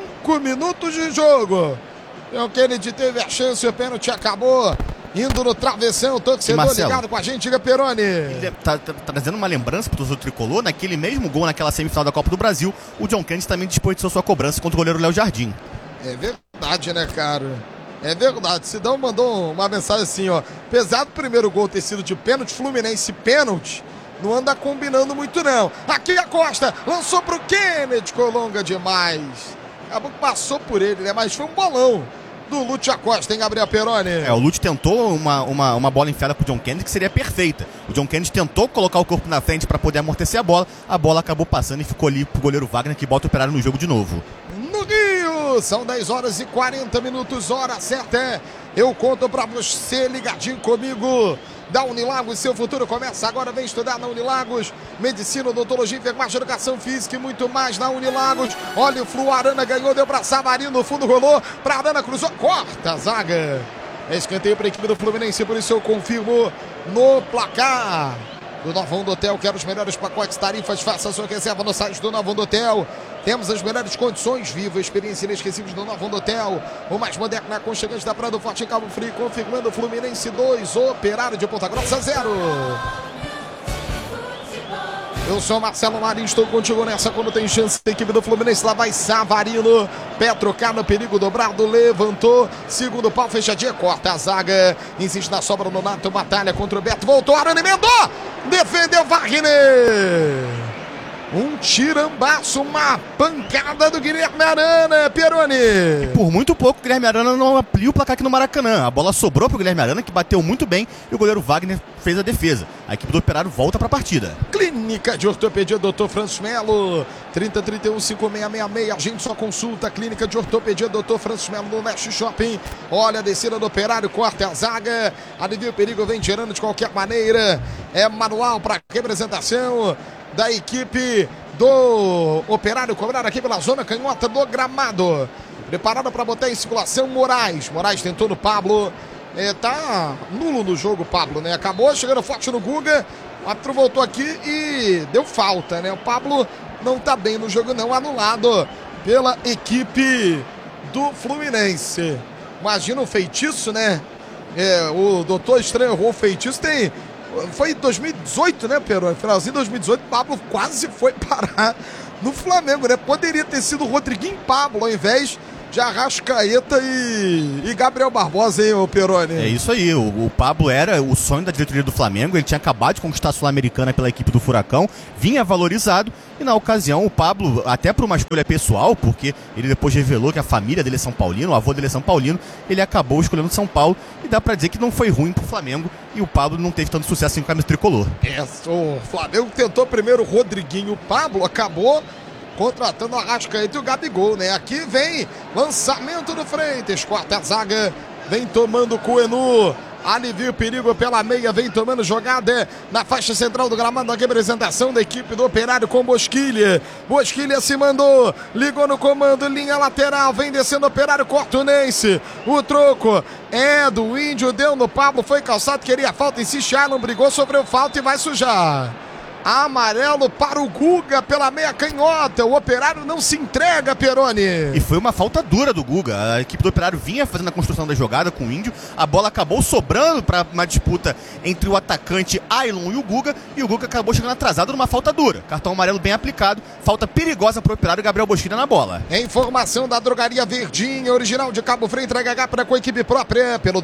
5 minutos de jogo. John Kennedy teve a chance, o pênalti acabou indo no travessão. O torcedor ligado com a gente, diga, Peroni. Ele tá trazendo uma lembrança pro torcedor tricolor. Naquele mesmo gol, naquela semifinal da Copa do Brasil, o John Kennedy também desperdiçou sua cobrança contra o goleiro Léo Jardim. É verdade, né, cara? É verdade. Sidão mandou uma mensagem assim, ó. Apesar do primeiro gol ter sido de pênalti, Fluminense pênalti, não anda combinando muito, não. Aqui a Costa lançou pro Kennedy, colonga demais. Acabou que passou por ele, né? Mas foi um bolão do Lúcio Acosta, hein, Gabriel Peroni? O Lúcio tentou uma bola enfiada pro John Kennedy que seria perfeita. O John Kennedy tentou colocar o corpo na frente para poder amortecer a bola acabou passando e ficou ali pro goleiro Wagner, que bota o Operário no jogo de novo. No Rio, são 10 horas e 40 minutos, hora certa. Eu conto pra você, ligadinho comigo. Da Unilagos, seu futuro começa agora. Vem estudar na Unilagos. Medicina, odontologia, enfermagem, educação física e muito mais na Unilagos. Olha o Flu, Arana ganhou, deu pra Savarino, no fundo rolou, pra Arana, cruzou, corta a zaga. Escanteio pra equipe do Fluminense, por isso eu confirmo no placar. Do Novão do Hotel, quero os melhores pacotes, tarifas, faça a sua reserva no site do Novão do Hotel. Temos as melhores condições, viva a experiência inesquecível do Novão do Hotel. O mais moderno e aconchegante da Praia do Forte em Cabo Frio, confirmando o Fluminense 2, Operário de Ponta Grossa 0. Eu sou Marcelo Marinho, estou contigo nessa quando tem chance da equipe do Fluminense. Lá vai Savarino, pé trocado, perigo dobrado, levantou, segundo pau, fechadinha, corta a zaga, insiste na sobra no Nato, batalha contra o Beto, voltou, Arana emendou, defendeu Wagner. Um tirambaço, uma pancada do Guilherme Arana, Peroni. E por muito pouco o Guilherme Arana não ampliou o placar aqui no Maracanã. A bola sobrou pro Guilherme Arana, que bateu muito bem, e o goleiro Wagner fez a defesa. A equipe do Operário volta pra partida. Clínica de Ortopedia Dr. Francis Melo, 3031-5666. A gente só consulta. Clínica de Ortopedia Dr. Francis Melo no Leste Shopping. Olha a descida do Operário, corta a zaga. Alivia o perigo, vem tirando de qualquer maneira. É manual para representação da equipe do Operário, cobrado aqui pela zona canhota do gramado. Preparado para botar em circulação Moraes. Moraes tentou no Pablo. Tá nulo no jogo, Pablo, né? Acabou chegando forte no Guga. O árbitro voltou aqui e deu falta, né? O Pablo não tá bem no jogo, não. Anulado pela equipe do Fluminense. Imagina o feitiço, né? O Doutor Estranho errou o feitiço. Foi em 2018, né, Peroni? Finalzinho de 2018, o Pablo quase foi parar no Flamengo, né? Poderia ter sido o Rodriguinho e Pablo ao invés de Arrascaeta e Gabriel Barbosa, hein, ô Peroni? É isso aí, o Pablo era o sonho da diretoria do Flamengo, ele tinha acabado de conquistar a Sul-Americana pela equipe do Furacão, vinha valorizado, e na ocasião o Pablo, até por uma escolha pessoal, porque ele depois revelou que a família dele é São Paulino, o avô dele é São Paulino, ele acabou escolhendo São Paulo, e dá pra dizer que não foi ruim pro Flamengo, e o Pablo não teve tanto sucesso assim com a camisa tricolor. O Flamengo tentou primeiro o Rodriguinho, o Pablo acabou contratando o Arrascaeta e o Gabigol, né? Aqui vem lançamento do Freitas, corta a zaga, vem tomando o Coenu, alivia o perigo pela meia, vem tomando jogada na faixa central do gramado, na representação da equipe do Operário com Bosquilha. Bosquilha se mandou, ligou no comando, linha lateral, vem descendo o Operário, corta o Nense, o troco é do Índio, deu no Pablo, foi calçado, queria falta, insiste, Alan brigou, sofreu falta e vai sujar. Amarelo para o Guga pela meia canhota. O Operário não se entrega, Peroni. E foi uma falta dura do Guga. A equipe do Operário vinha fazendo a construção da jogada com o Índio. A bola acabou sobrando para uma disputa entre o atacante Ailon e o Guga acabou chegando atrasado numa falta dura. Cartão amarelo bem aplicado. Falta perigosa para o Operário. Gabriel Bosquilha na bola. É informação da Drogaria Verdinha, original de Cabo Frio, entrega para com a equipe própria pelo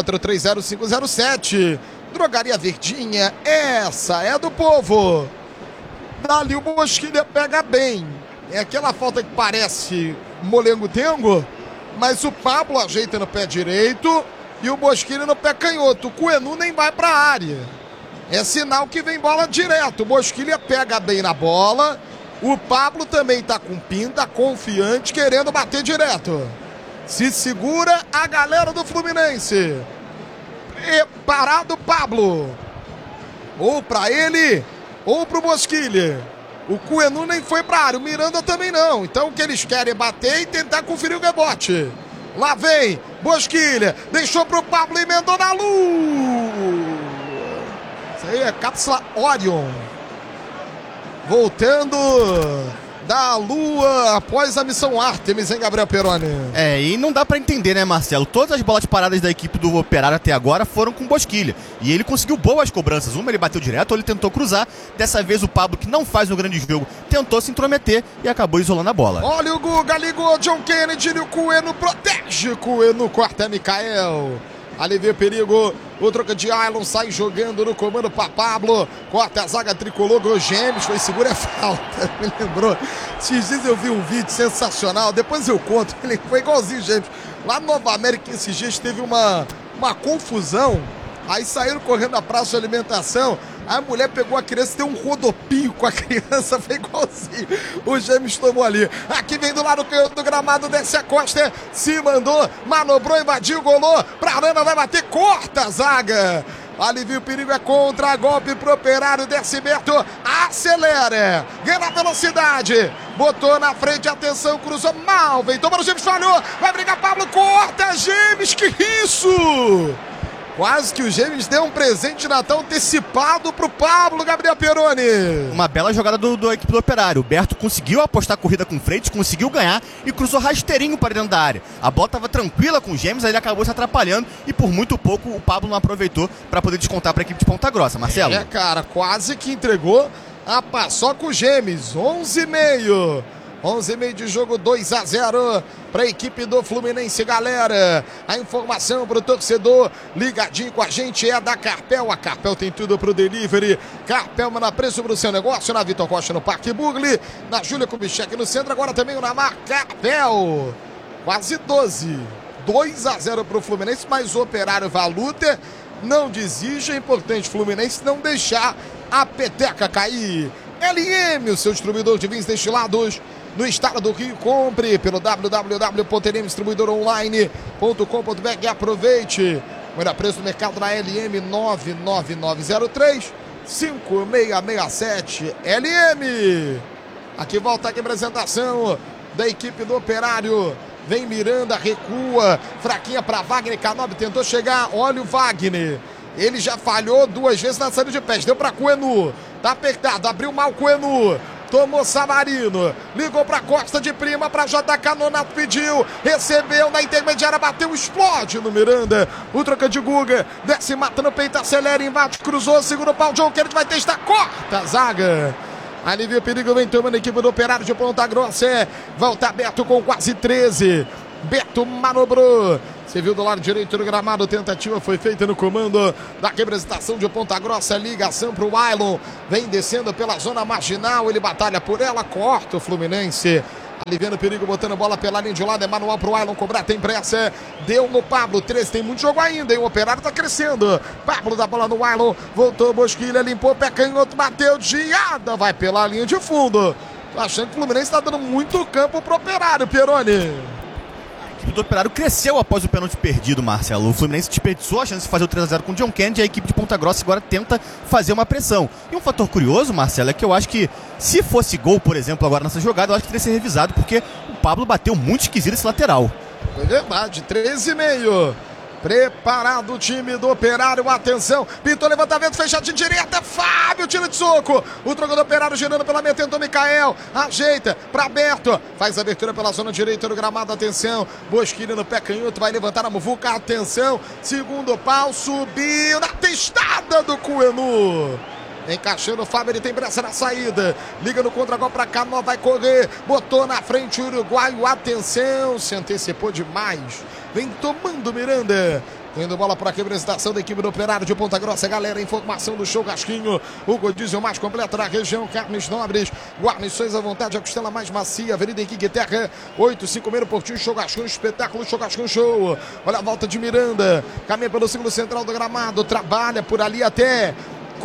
26430507. Drogaria Verdinha, essa é do povo. Dali o Bosquilha pega bem. É aquela falta que parece molengo-tengo, mas o Pablo ajeita no pé direito e o Bosquilha no pé canhoto. O Coenu nem vai para a área. É sinal que vem bola direto. O Bosquilha pega bem na bola. O Pablo também está com pinta, confiante, querendo bater direto. Se segura a galera do Fluminense. Preparado Pablo, ou para ele ou para o Bosquilha. O Coenu nem foi para a área, o Miranda também não. Então o que eles querem é bater e tentar conferir o rebote. Lá vem Bosquilha, deixou para o Pablo e emendou na luz. Isso aí é cápsula Orion voltando da Lua após a missão Artemis, hein, Gabriel Peroni? E não dá pra entender, né, Marcelo? Todas as bolas paradas da equipe do Operário até agora foram com Bosquilha. E ele conseguiu boas cobranças. Uma ele bateu direto, ou ele tentou cruzar. Dessa vez o Pablo, que não faz um grande jogo, tentou se intrometer e acabou isolando a bola. Olha o Guga, ligou John Kennedy, o Coenu protege. Coenu corta Mikael. Alivia o perigo, o troca de Ailon sai jogando no comando para Pablo, corta a zaga tricolor, gol Gêmeos, foi segura a falta, me lembrou. Esses dias eu vi um vídeo sensacional, depois eu conto, ele foi igualzinho Gêmeos. Lá no Nova América esses dias teve uma confusão, aí saíram correndo na praça de alimentação, a mulher pegou a criança, deu um rodopio com a criança, foi igualzinho. O Gêmeos tomou ali. Aqui vem do lado do gramado, desce a Costa, se mandou, manobrou, invadiu, golou. Pra Arana, vai bater, corta a zaga. Alivia o perigo, é contra, golpe pro Operário, desce Beto, acelera, ganha na velocidade, botou na frente, atenção, cruzou mal, vem, toma no Gêmeos, falhou, vai brigar Pablo, corta Gêmeos, que isso? Quase que o Gêmeos deu um presente de Natal antecipado pro Pablo, Gabriel Peroni. Uma bela jogada da equipe do Operário. O Berto conseguiu apostar a corrida com Freitas, conseguiu ganhar e cruzou rasteirinho para dentro da área. A bola estava tranquila com o Gêmeos, aí ele acabou se atrapalhando e por muito pouco o Pablo não aproveitou para poder descontar para a equipe de Ponta Grossa. Marcelo? Cara, quase que entregou a paçoca o Gêmeos. 11,5. 11,5 de jogo, 2-0 para a equipe do Fluminense, galera. A informação para o torcedor ligadinho com a gente é da Carpel. A Carpel tem tudo para o delivery. Carpel, manda preço para o seu negócio. Na Vitor Costa, no Parque Bugli. Na Júlia Kubitschek, no centro. Agora também o Namar Carpel. Quase 12. 2-0 para o Fluminense, mas o Operário Valuta não desiste. É importante o Fluminense não deixar a peteca cair. LM, o seu distribuidor de vinhos destilados no estado do Rio. Compre pelo www.lmdistribuidoronline.com.br e aproveite. Melhor preço do mercado na LM 99903 5667. LM. Aqui volta a representação da equipe do Operário. Vem Miranda, recua, fraquinha para Wagner. Canobi tentou chegar, olha o Wagner. Ele já falhou 2 vezes na saída de pés. Deu para Coenu. Tá apertado, abriu mal Coenu. Tomou Samarino, ligou para Costa de prima, para JK, Nonato pediu, recebeu na intermediária, bateu, explode no Miranda. O troca de Guga, desce, mata no peito, acelera, invade, cruzou, segura o pau, John Kennedy vai testar, corta a zaga. Alivia o perigo, vem tomando a equipe do Operário de Ponta Grossa. Volta Beto com quase 13. Beto manobrou. Você viu do lado direito do gramado, tentativa foi feita no comando da representação de Ponta Grossa, ligação para o Wailon, vem descendo pela zona marginal, ele batalha por ela, corta o Fluminense, aliviando o perigo, botando bola pela linha de lado, é manual para o Wailon cobrar, tem pressa, deu no Pablo, 13, tem muito jogo ainda, hein? O Operário está crescendo, Pablo dá bola no Wailon, voltou Bosquilha, limpou, pé canhoto, bateu, Giada, vai pela linha de fundo, tô achando que o Fluminense está dando muito campo para o Operário, Peroni. A equipe do Operário cresceu após o pênalti perdido, Marcelo. O Fluminense desperdiçou a chance de fazer o 3-0 com o John Kennedy e a equipe de Ponta Grossa agora tenta fazer uma pressão. E um fator curioso, Marcelo, é que eu acho que se fosse gol, por exemplo, agora nessa jogada, eu acho que teria que ser revisado, porque o Pablo bateu muito esquisito esse lateral. É verdade, 13,5. Preparado o time do Operário, atenção, pintou levantamento, fechado de direita, Fábio tira de soco, o troco do Operário girando pela meia, tentou Mikael, ajeita para Beto, faz a abertura pela zona direita do gramado, atenção, Bosquilha no pé canhoto, vai levantar a muvuca, atenção, segundo pau, subiu na testada do Cuenu. Encaixando o Fábio, ele tem pressa na saída. Liga no contra-golpe pra cá, não vai correr. Botou na frente o uruguaio, atenção, se antecipou demais. Vem tomando Miranda. Tendo bola para a representação da equipe do Operário de Ponta Grossa. Galera, informação do show Casquinho. O rodízio mais completo da região. Carnes nobres, guarnições à vontade. A costela mais macia. Avenida Henrique Terra, 856 Portinho. Show Casquinho, espetáculo. Show Casquinho, show. Olha a volta de Miranda. Caminha pelo círculo central do gramado. Trabalha por ali até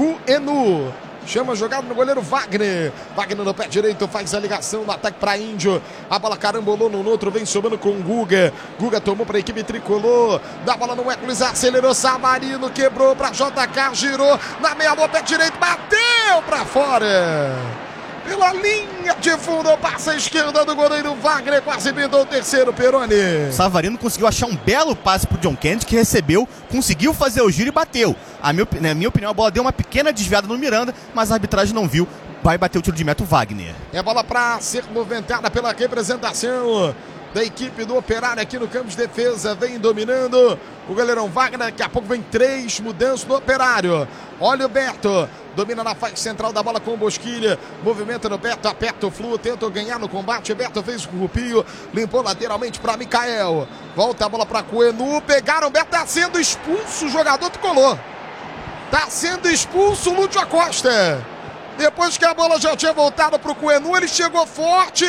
Cuenu. Chama jogada no goleiro Wagner. Wagner no pé direito faz a ligação no ataque para Índio. A bola carambolou no outro, vem somando com o Guga. Guga tomou para a equipe tricolor. Dá a bola no Hércules, acelerou Savarino, quebrou para JK, girou na meia boa, pé direito, bateu para fora. Pela linha de fundo, passa a esquerda do goleiro Wagner, quase pintou o terceiro, Peroni. Savarino conseguiu achar um belo passe pro John Kennedy, que recebeu, conseguiu fazer o giro e bateu. Na minha opinião, a bola deu uma pequena desviada no Miranda, mas a arbitragem não viu. Vai bater o tiro de meta o Wagner. É bola para ser movimentada pela representação da equipe do Operário aqui no campo de defesa. Vem dominando o goleirão Wagner. Daqui a pouco vem 3 mudanças no Operário. Olha o Beto. Domina na faixa central da bola com o Bosquilha. Movimenta no Beto, aperta o Flu, tenta ganhar no combate. Beto fez o rupio, limpou lateralmente para Mikael. Volta a bola para Cuenu. Pegaram, o Beto está sendo expulso, o jogador tricolor. Está sendo expulso o Lúcio Acosta. Depois que a bola já tinha voltado para o Cuenu, ele chegou forte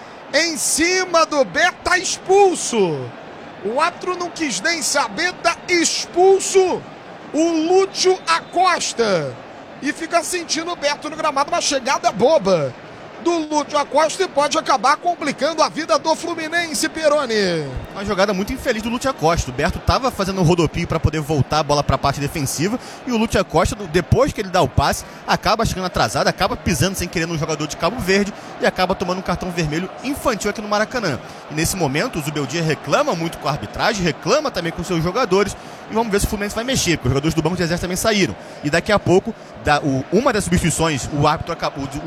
em cima do Beto, está expulso. O árbitro não quis nem saber, está expulso o Lúcio Acosta. E fica sentindo o Beto no gramado, uma chegada boba do Lúcio Acosta e pode acabar complicando a vida do Fluminense, Peroni. Uma jogada muito infeliz do Lúcio Acosta. O Berto estava fazendo um rodopio para poder voltar a bola para a parte defensiva e o Lúcio Acosta, depois que ele dá o passe, acaba chegando atrasado, acaba pisando sem querer no jogador de Cabo Verde e acaba tomando um cartão vermelho infantil aqui no Maracanã. E nesse momento o Zubeldia reclama muito com a arbitragem, reclama também com seus jogadores e vamos ver se o Fluminense vai mexer, porque os jogadores do banco de reserva também saíram. E daqui a pouco, uma das substituições, o árbitro,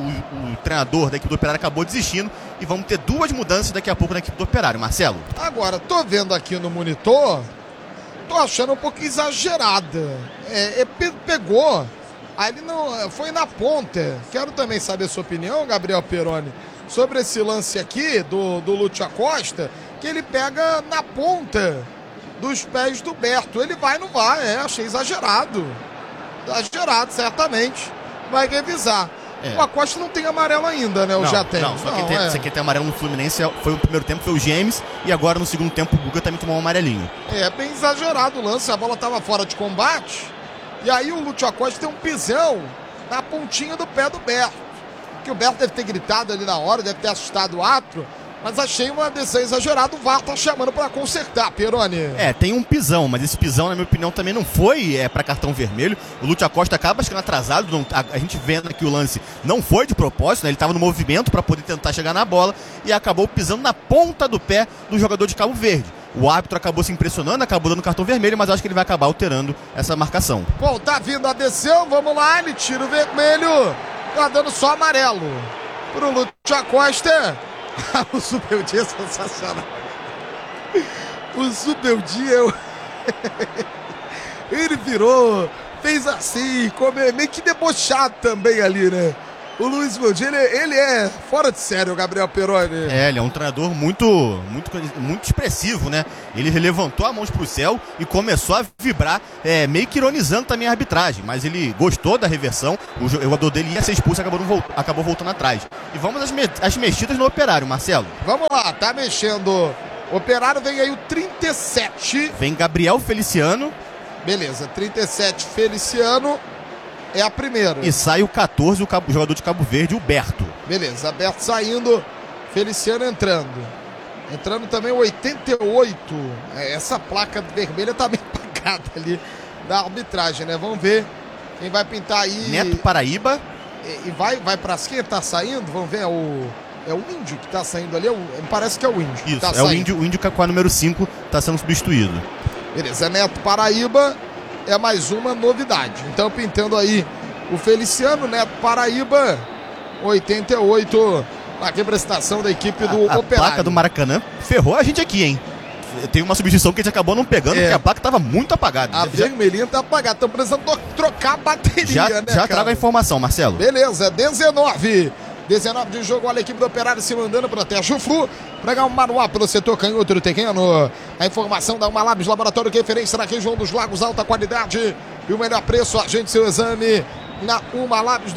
o treinador da equipe do Operário acabou desistindo e vamos ter 2 mudanças daqui a pouco na equipe do Operário, Marcelo. Agora, tô vendo aqui no monitor, tô achando um pouco exagerada. Pegou, aí ele não foi na ponta. Quero também saber a sua opinião, Gabriel Peroni, sobre esse lance aqui do Lúcio Acosta, que ele pega na ponta dos pés do Berto. Ele vai, não vai, achei exagerado. Exagerado, certamente. Vai revisar. O Acosta não tem amarelo ainda, né? Ou já tem? Não, só quem tem amarelo no Fluminense foi o primeiro tempo, foi o James, e agora no segundo tempo o Guga também tomou um amarelinho. É bem exagerado o lance, a bola estava fora de combate, e aí o Lúcio Acosta tem um pisão na pontinha do pé do Berto. Que o Berto deve ter gritado ali na hora, deve ter assustado o árbitro, mas achei uma decisão exagerada, o VAR tá chamando para consertar, Peroni. Tem um pisão, mas esse pisão, na minha opinião, também não foi para cartão vermelho. O Lúcio Acosta acaba chegando atrasado, a gente vendo aqui o lance, não foi de propósito, né? Ele estava no movimento para poder tentar chegar na bola e acabou pisando na ponta do pé do jogador de Cabo Verde. O árbitro acabou se impressionando, acabou dando cartão vermelho, mas acho que ele vai acabar alterando essa marcação. Bom, tá vindo a desceu, vamos lá, ele tira o vermelho, tá dando só amarelo pro Lúcio Acosta. O Zubeldia é sensacional. O Zubeldia, ele virou, fez assim, meio que debochado também ali, né? O Luiz Budi, ele é fora de sério, o Gabriel Peroni. Ele é um treinador muito expressivo, né? Ele levantou as mãos pro céu e começou a vibrar, meio que ironizando também a arbitragem, mas ele gostou da reversão, o jogador dele ia ser expulso e acabou voltando atrás. E vamos às mexidas no Operário, Marcelo. Vamos lá, tá mexendo. Operário, vem aí o 37. Vem Gabriel Feliciano. Beleza, 37 Feliciano. É a primeira. E sai o 14, o jogador de Cabo Verde, o Berto. Beleza, Berto saindo, Feliciano entrando. Entrando também o 88. Essa placa vermelha tá bem apagada ali da arbitragem, né? Vamos ver quem vai pintar aí. Neto Paraíba. E vai pra quem tá saindo? Vamos ver, é o Índio que tá saindo ali. Parece que é o Índio. Isso, tá o Índio com a número 5 tá sendo substituído. Beleza, Neto Paraíba. É mais uma novidade. Então, pintando aí o Feliciano, Neto Paraíba, 88, na representação da equipe do Operário. A placa do Maracanã ferrou a gente aqui, hein? Tem uma substituição que a gente acabou não pegando, porque a placa estava muito apagada. A vermelhinha tá apagada. Estamos precisando trocar a bateria, né, Já trago a informação, Marcelo. Beleza, 19 de jogo, olha a equipe do Operário se mandando, protege o Flu. Pregar um manual pelo setor canhoto do terreno. A informação da Umalabs, laboratório de referência na região dos Lagos, alta qualidade e o melhor preço. Agende seu exame na Umalabs,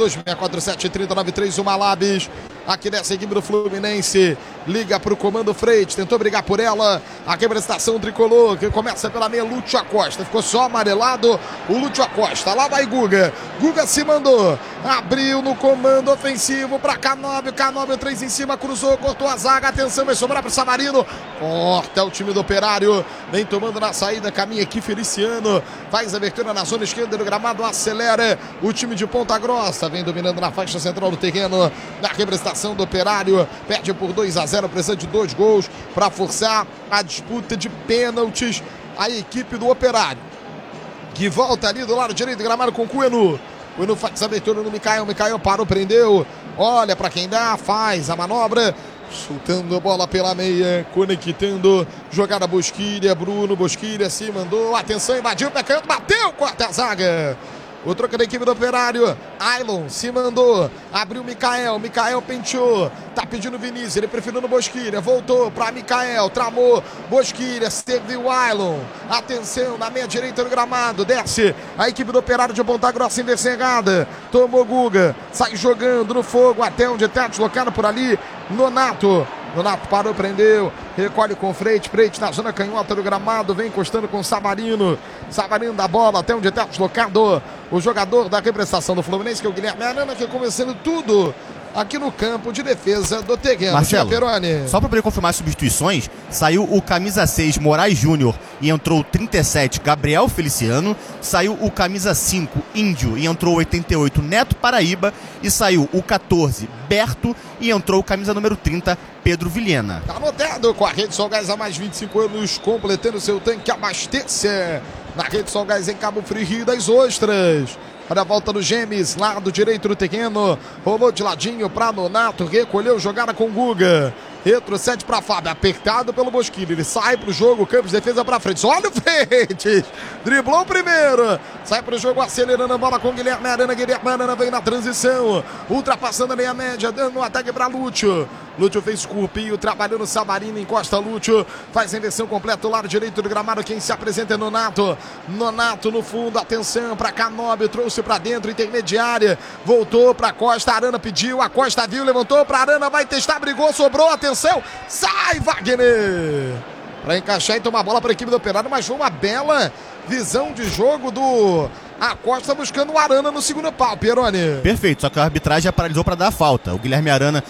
2647-3993 Umalabs. Aqui dessa equipe do Fluminense, liga para o comando Freitas, tentou brigar por ela. A representação tricolor, que começa pela meia, Lúcio Acosta. Ficou só amarelado o Lúcio Acosta. Lá vai Guga. Guga se mandou. Abriu no comando ofensivo para Canóbio. Canóbio 3 em cima, cruzou, cortou a zaga. Atenção, vai sobrar para o Samarino. Corta o time do Operário. Vem tomando na saída, caminha aqui Feliciano. Faz a abertura na zona esquerda do gramado, acelera o time de Ponta Grossa. Vem dominando na faixa central do terreno. Na representação do Operário, perde por 2-0, precisa de 2 gols para forçar a disputa de pênaltis. A equipe do Operário, que volta ali do lado direito do gramado com o Cuenu. Cuenu faz a abertura no Mikael, Mikael parou, prendeu, olha para quem dá, faz a manobra, soltando a bola pela meia, conectando, jogada Bosquilha, Bruno Bosquilha se mandou, atenção, invadiu, pé canto, bateu, corta a zaga. O troca da equipe do Operário. Ailon se mandou. Abriu Mikael. Mikael penteou. Tá pedindo Vinícius. Ele preferiu no Bosquilha. Voltou para Mikael. Tramou. Bosquilha. Teve o Ailon. Atenção na meia direita do gramado. Desce a equipe do Operário de Ponta Grossa envercegada. Tomou Guga. Sai jogando no fogo até onde está deslocado por ali. Nonato. Nonato parou, prendeu, recolhe com Freitas na zona canhota do gramado, vem encostando com o Savarino. Savarino da bola até onde está deslocado o jogador da representação do Fluminense, que é o Guilherme Arana, que começando tudo aqui no campo de defesa do terreno. Marcelo, só para poder confirmar as substituições, saiu o camisa 6 Moraes Júnior e entrou o 37 Gabriel Feliciano, saiu o camisa 5 Índio e entrou o 88 Neto Paraíba, e saiu o 14 Berto e entrou o camisa número 30 Pedro Vilhena. Tá anotado com a Rede Sol Gás há mais 25 anos, completando seu tanque, abastece na Rede Sol Gás em Cabo Frio, Rio das Ostras. Olha a volta do Gemes, lado direito do terreno, rolou de ladinho para Nonato, recolheu, jogada com Guga, retrocede para Fábio, apertado pelo Bosquilha, ele sai pro jogo, Campos, defesa para frente, olha o Freitas, driblou o primeiro, sai pro jogo, acelerando a bola com Guilherme Arana vem na transição, ultrapassando a meia média, dando um ataque para Lúcio. Lúcio fez curpinho, trabalhou no Savarino, encosta Lúcio, faz a inversão completa do lado direito do gramado, quem se apresenta é Nonato. Nonato no fundo, atenção para Canóbio, trouxe para dentro, intermediária, voltou para Costa, Arana pediu, a Costa viu, levantou para Arana, vai testar, brigou, sobrou, atenção, sai Wagner! Para encaixar e tomar a bola para a equipe do Operário, mas foi uma bela visão de jogo do Acosta buscando o Arana no segundo pau, Pieroni. Perfeito, só que a arbitragem já paralisou para dar a falta. O Guilherme Arana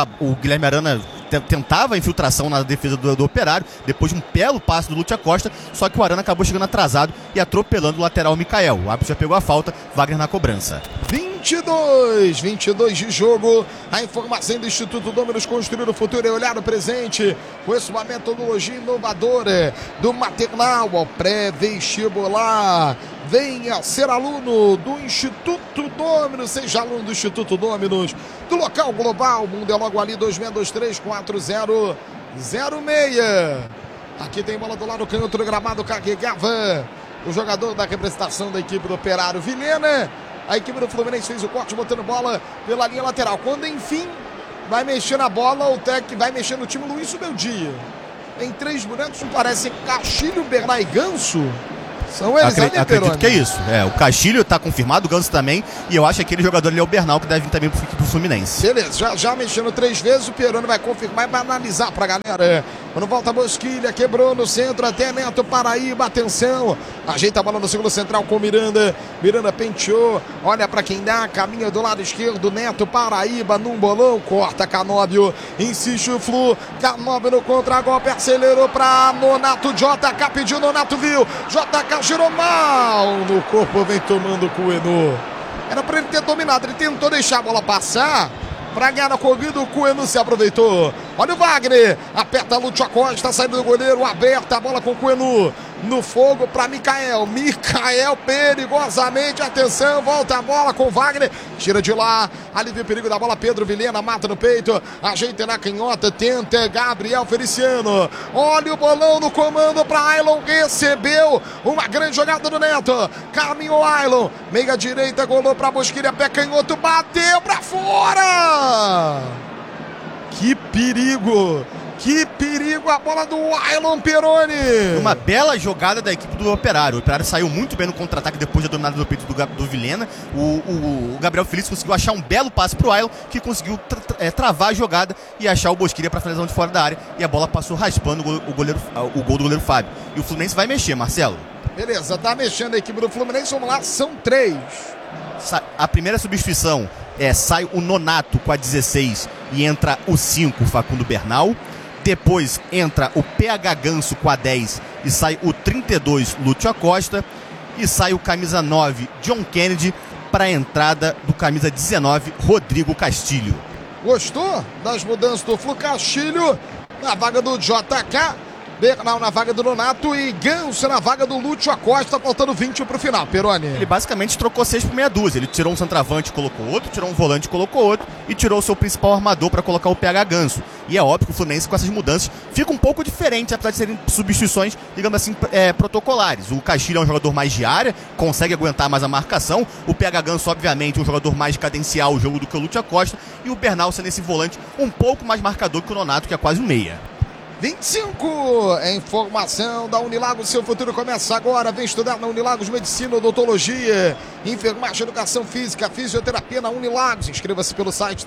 tentava a infiltração na defesa do Operário, depois de um belo passe do Lúcio Acosta, só que o Arana acabou chegando atrasado e atropelando o lateral Mikael. O árbitro já pegou a falta, Wagner na cobrança. 22 de jogo. A informação do Instituto Dominus, construir o futuro e olhar o presente. Com uma metodologia inovadora do maternal ao pré-vestibular. Venha ser aluno do Instituto Dominus, seja aluno do Instituto Dominus, do local global. O mundo é logo ali, 26234006. Aqui tem bola do lado canhoto do gramado, carregava o jogador da representação da equipe do Operário, Vilhena. A equipe do Fluminense fez o corte, botando bola pela linha lateral. Quando, enfim, vai mexer na bola, o técnico vai mexer no time, Luiz Subeldia. Em 3 bonecos, parecem Castilho, Bernard e Ganso. São eles, acredito que é isso. O Castilho tá confirmado, o Ganso também. E eu acho que aquele jogador ali é o Bernal, que deve vir também pro Fluminense. Beleza, já mexendo 3 vezes, o Peroni vai confirmar e vai analisar pra galera. Quando volta a Bosquilha, quebrou no centro, até Neto Paraíba, atenção. Ajeita a bola no segundo central com Miranda. Miranda penteou, olha pra quem dá, caminha do lado esquerdo, Neto Paraíba num bolão, corta Canóbio, insiste o Flu, Canóbio no contra-golpe, acelerou pra Nonato, JK pediu, Nonato viu, JK girou mal no corpo, vem tomando com o Enu. Era pra ele ter dominado, ele tentou deixar a bola passar pra ganhar na corrida, o Coenu se aproveitou. Olha o Wagner, aperta Lúcio Acosta, saindo do goleiro, aberta a bola com o Coenu. No fogo para Mikael, perigosamente, atenção, volta a bola com o Wagner, tira de lá, alivia o perigo da bola, Pedro Vilhena mata no peito, ajeita na canhota, tenta Gabriel Feliciano, olha o bolão no comando para Ailon, recebeu uma grande jogada do Neto, caminhou Ailon, meia direita, golou para Bosquilha, pé canhoto, bateu para fora, que perigo a bola do Ailon Peroni. Uma bela jogada da equipe do Operário. O Operário saiu muito bem no contra-ataque depois da dominada do peito do Vilhena. O Gabriel Felício conseguiu achar um belo passe pro Ailon, que conseguiu travar a jogada e achar o Bosquilha para finalização de fora da área. E a bola passou raspando o gol do goleiro Fábio. E o Fluminense vai mexer, Marcelo. Beleza, tá mexendo a equipe do Fluminense. Vamos lá, são 3. A primeira substituição sai o Nonato com a 16 e entra o 5, Facundo Bernal. Depois entra o PH Ganso com a 10 e sai o 32, Lúcio Acosta. E sai o camisa 9, John Kennedy, para a entrada do camisa 19, Rodrigo Castilho. Gostou das mudanças do Flu? Castilho na vaga do JK, Bernal na vaga do Nonato e Ganso na vaga do Lúcio Acosta, faltando 20 pro final. Peroni. Ele basicamente trocou 6 por meia dúzia. Ele tirou um centroavante, colocou outro, tirou um volante, colocou outro e tirou o seu principal armador para colocar o PH Ganso. E é óbvio que o Fluminense com essas mudanças fica um pouco diferente, apesar de serem substituições, digamos assim, protocolares. O Castilho é um jogador mais de área, consegue aguentar mais a marcação. O PH Ganso, obviamente, é um jogador mais cadencial o jogo do que o Lúcio Acosta. E o Bernal sendo esse volante um pouco mais marcador que o Nonato, que é quase um meia. 25, é informação da Unilagos, seu futuro começa agora, vem estudar na Unilagos Medicina, Odontologia, Enfermagem, Educação Física, Fisioterapia na Unilagos, inscreva-se pelo site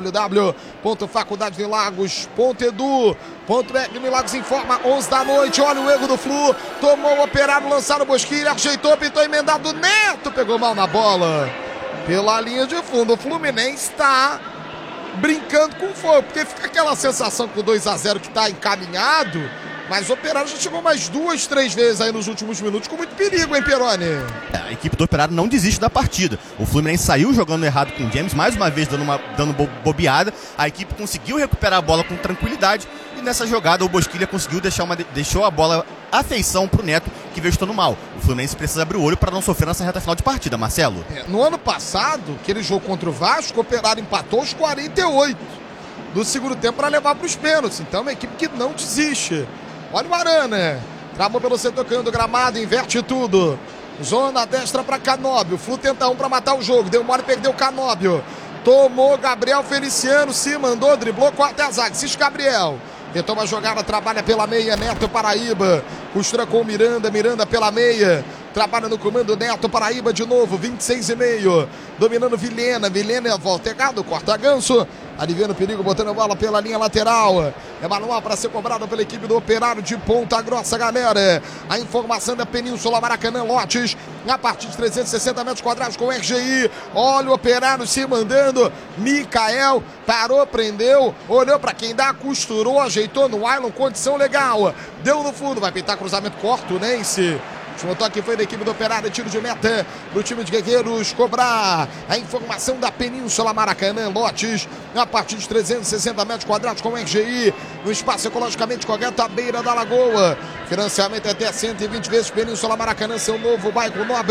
www.faculdadeunilagos.edu.br. Unilagos informa, 11 da noite, olha o erro do Flu, tomou o Operário, lançado Bosquilha, ajeitou, pintou emendado, Neto pegou mal na bola, pela linha de fundo, o Fluminense está brincando com fogo, porque fica aquela sensação com o 2-0 que está encaminhado, mas o Operário já chegou mais 2, 3 vezes aí nos últimos minutos com muito perigo, hein, Peroni? A equipe do Operário não desiste da partida. O Fluminense saiu jogando errado com o James, mais uma vez dando bobeada. A equipe conseguiu recuperar a bola com tranquilidade e nessa jogada o Bosquilha conseguiu deixou a bola à feição pro Neto, que veio estando mal. O Fluminense precisa abrir o olho para não sofrer nessa reta final de partida, Marcelo. No ano passado, aquele jogo contra o Vasco, o Operário empatou os 48 do segundo tempo para levar para os pênaltis. Então é uma equipe que não desiste. Olha o Arana, travou pelo setor canto do gramado, inverte tudo. Zona destra para Canóbio, o Flu tenta para matar o jogo, deu mole, perdeu o Canóbio. Tomou Gabriel Feliciano, se mandou, driblou, corta a zaga, Cis Gabriel. Tentou uma jogada, trabalha pela meia, Neto Paraíba, costura com o Miranda, Miranda pela meia, trabalha no comando, Neto Paraíba de novo, 26,5, dominando Vilhena, Vilhena volta errado, corta Ganso, aliviando o perigo, botando a bola pela linha lateral, é manual para ser cobrado pela equipe do Operário de Ponta Grossa, galera, a informação da Península Maracanã, lotes, a partir de 360 metros quadrados com o RGI, olha o Operário se mandando, Mikael, parou, prendeu, olhou para quem dá, costurou, ajeitou no Ailon, condição legal, deu no fundo, vai pintar cruzamento, corta o Nense. O último toque foi da equipe do Operário, tiro de meta para o time de Guerreiros cobrar. A informação da Península Maracanã, lotes a partir de 360 metros quadrados com o RGI, no espaço ecologicamente correto à beira da lagoa. Financiamento até 120 vezes. Península Maracanã, seu novo bairro nobre.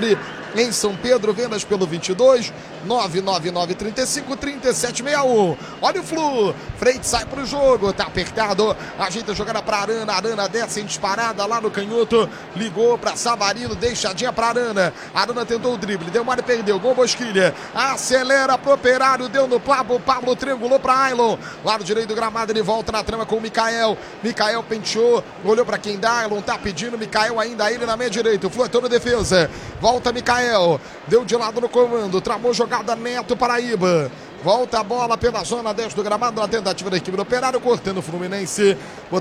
em São Pedro, vendas pelo 22 99935 3761. Olha o Flu, Freire sai pro jogo, tá apertado, ajeita a jogada pra Arana, Arana desce em disparada lá no canhoto, ligou pra Savarino, deixadinha pra Arana, Arana tentou o drible, deu mal e perdeu, gol Bosquilha, acelera pro Operário, deu no Pablo triangulou pra Ailon, lado direito do gramado, ele volta na trama com o Mikael penteou, olhou pra quem dá, Ailon tá pedindo, Mikael ainda ele na meia direita, o Flu na defesa, volta Mikael, deu de lado no comando, tramou jogada Neto Paraíba, volta a bola pela zona 10 do gramado na tentativa da equipe do Operário, cortando o Fluminense,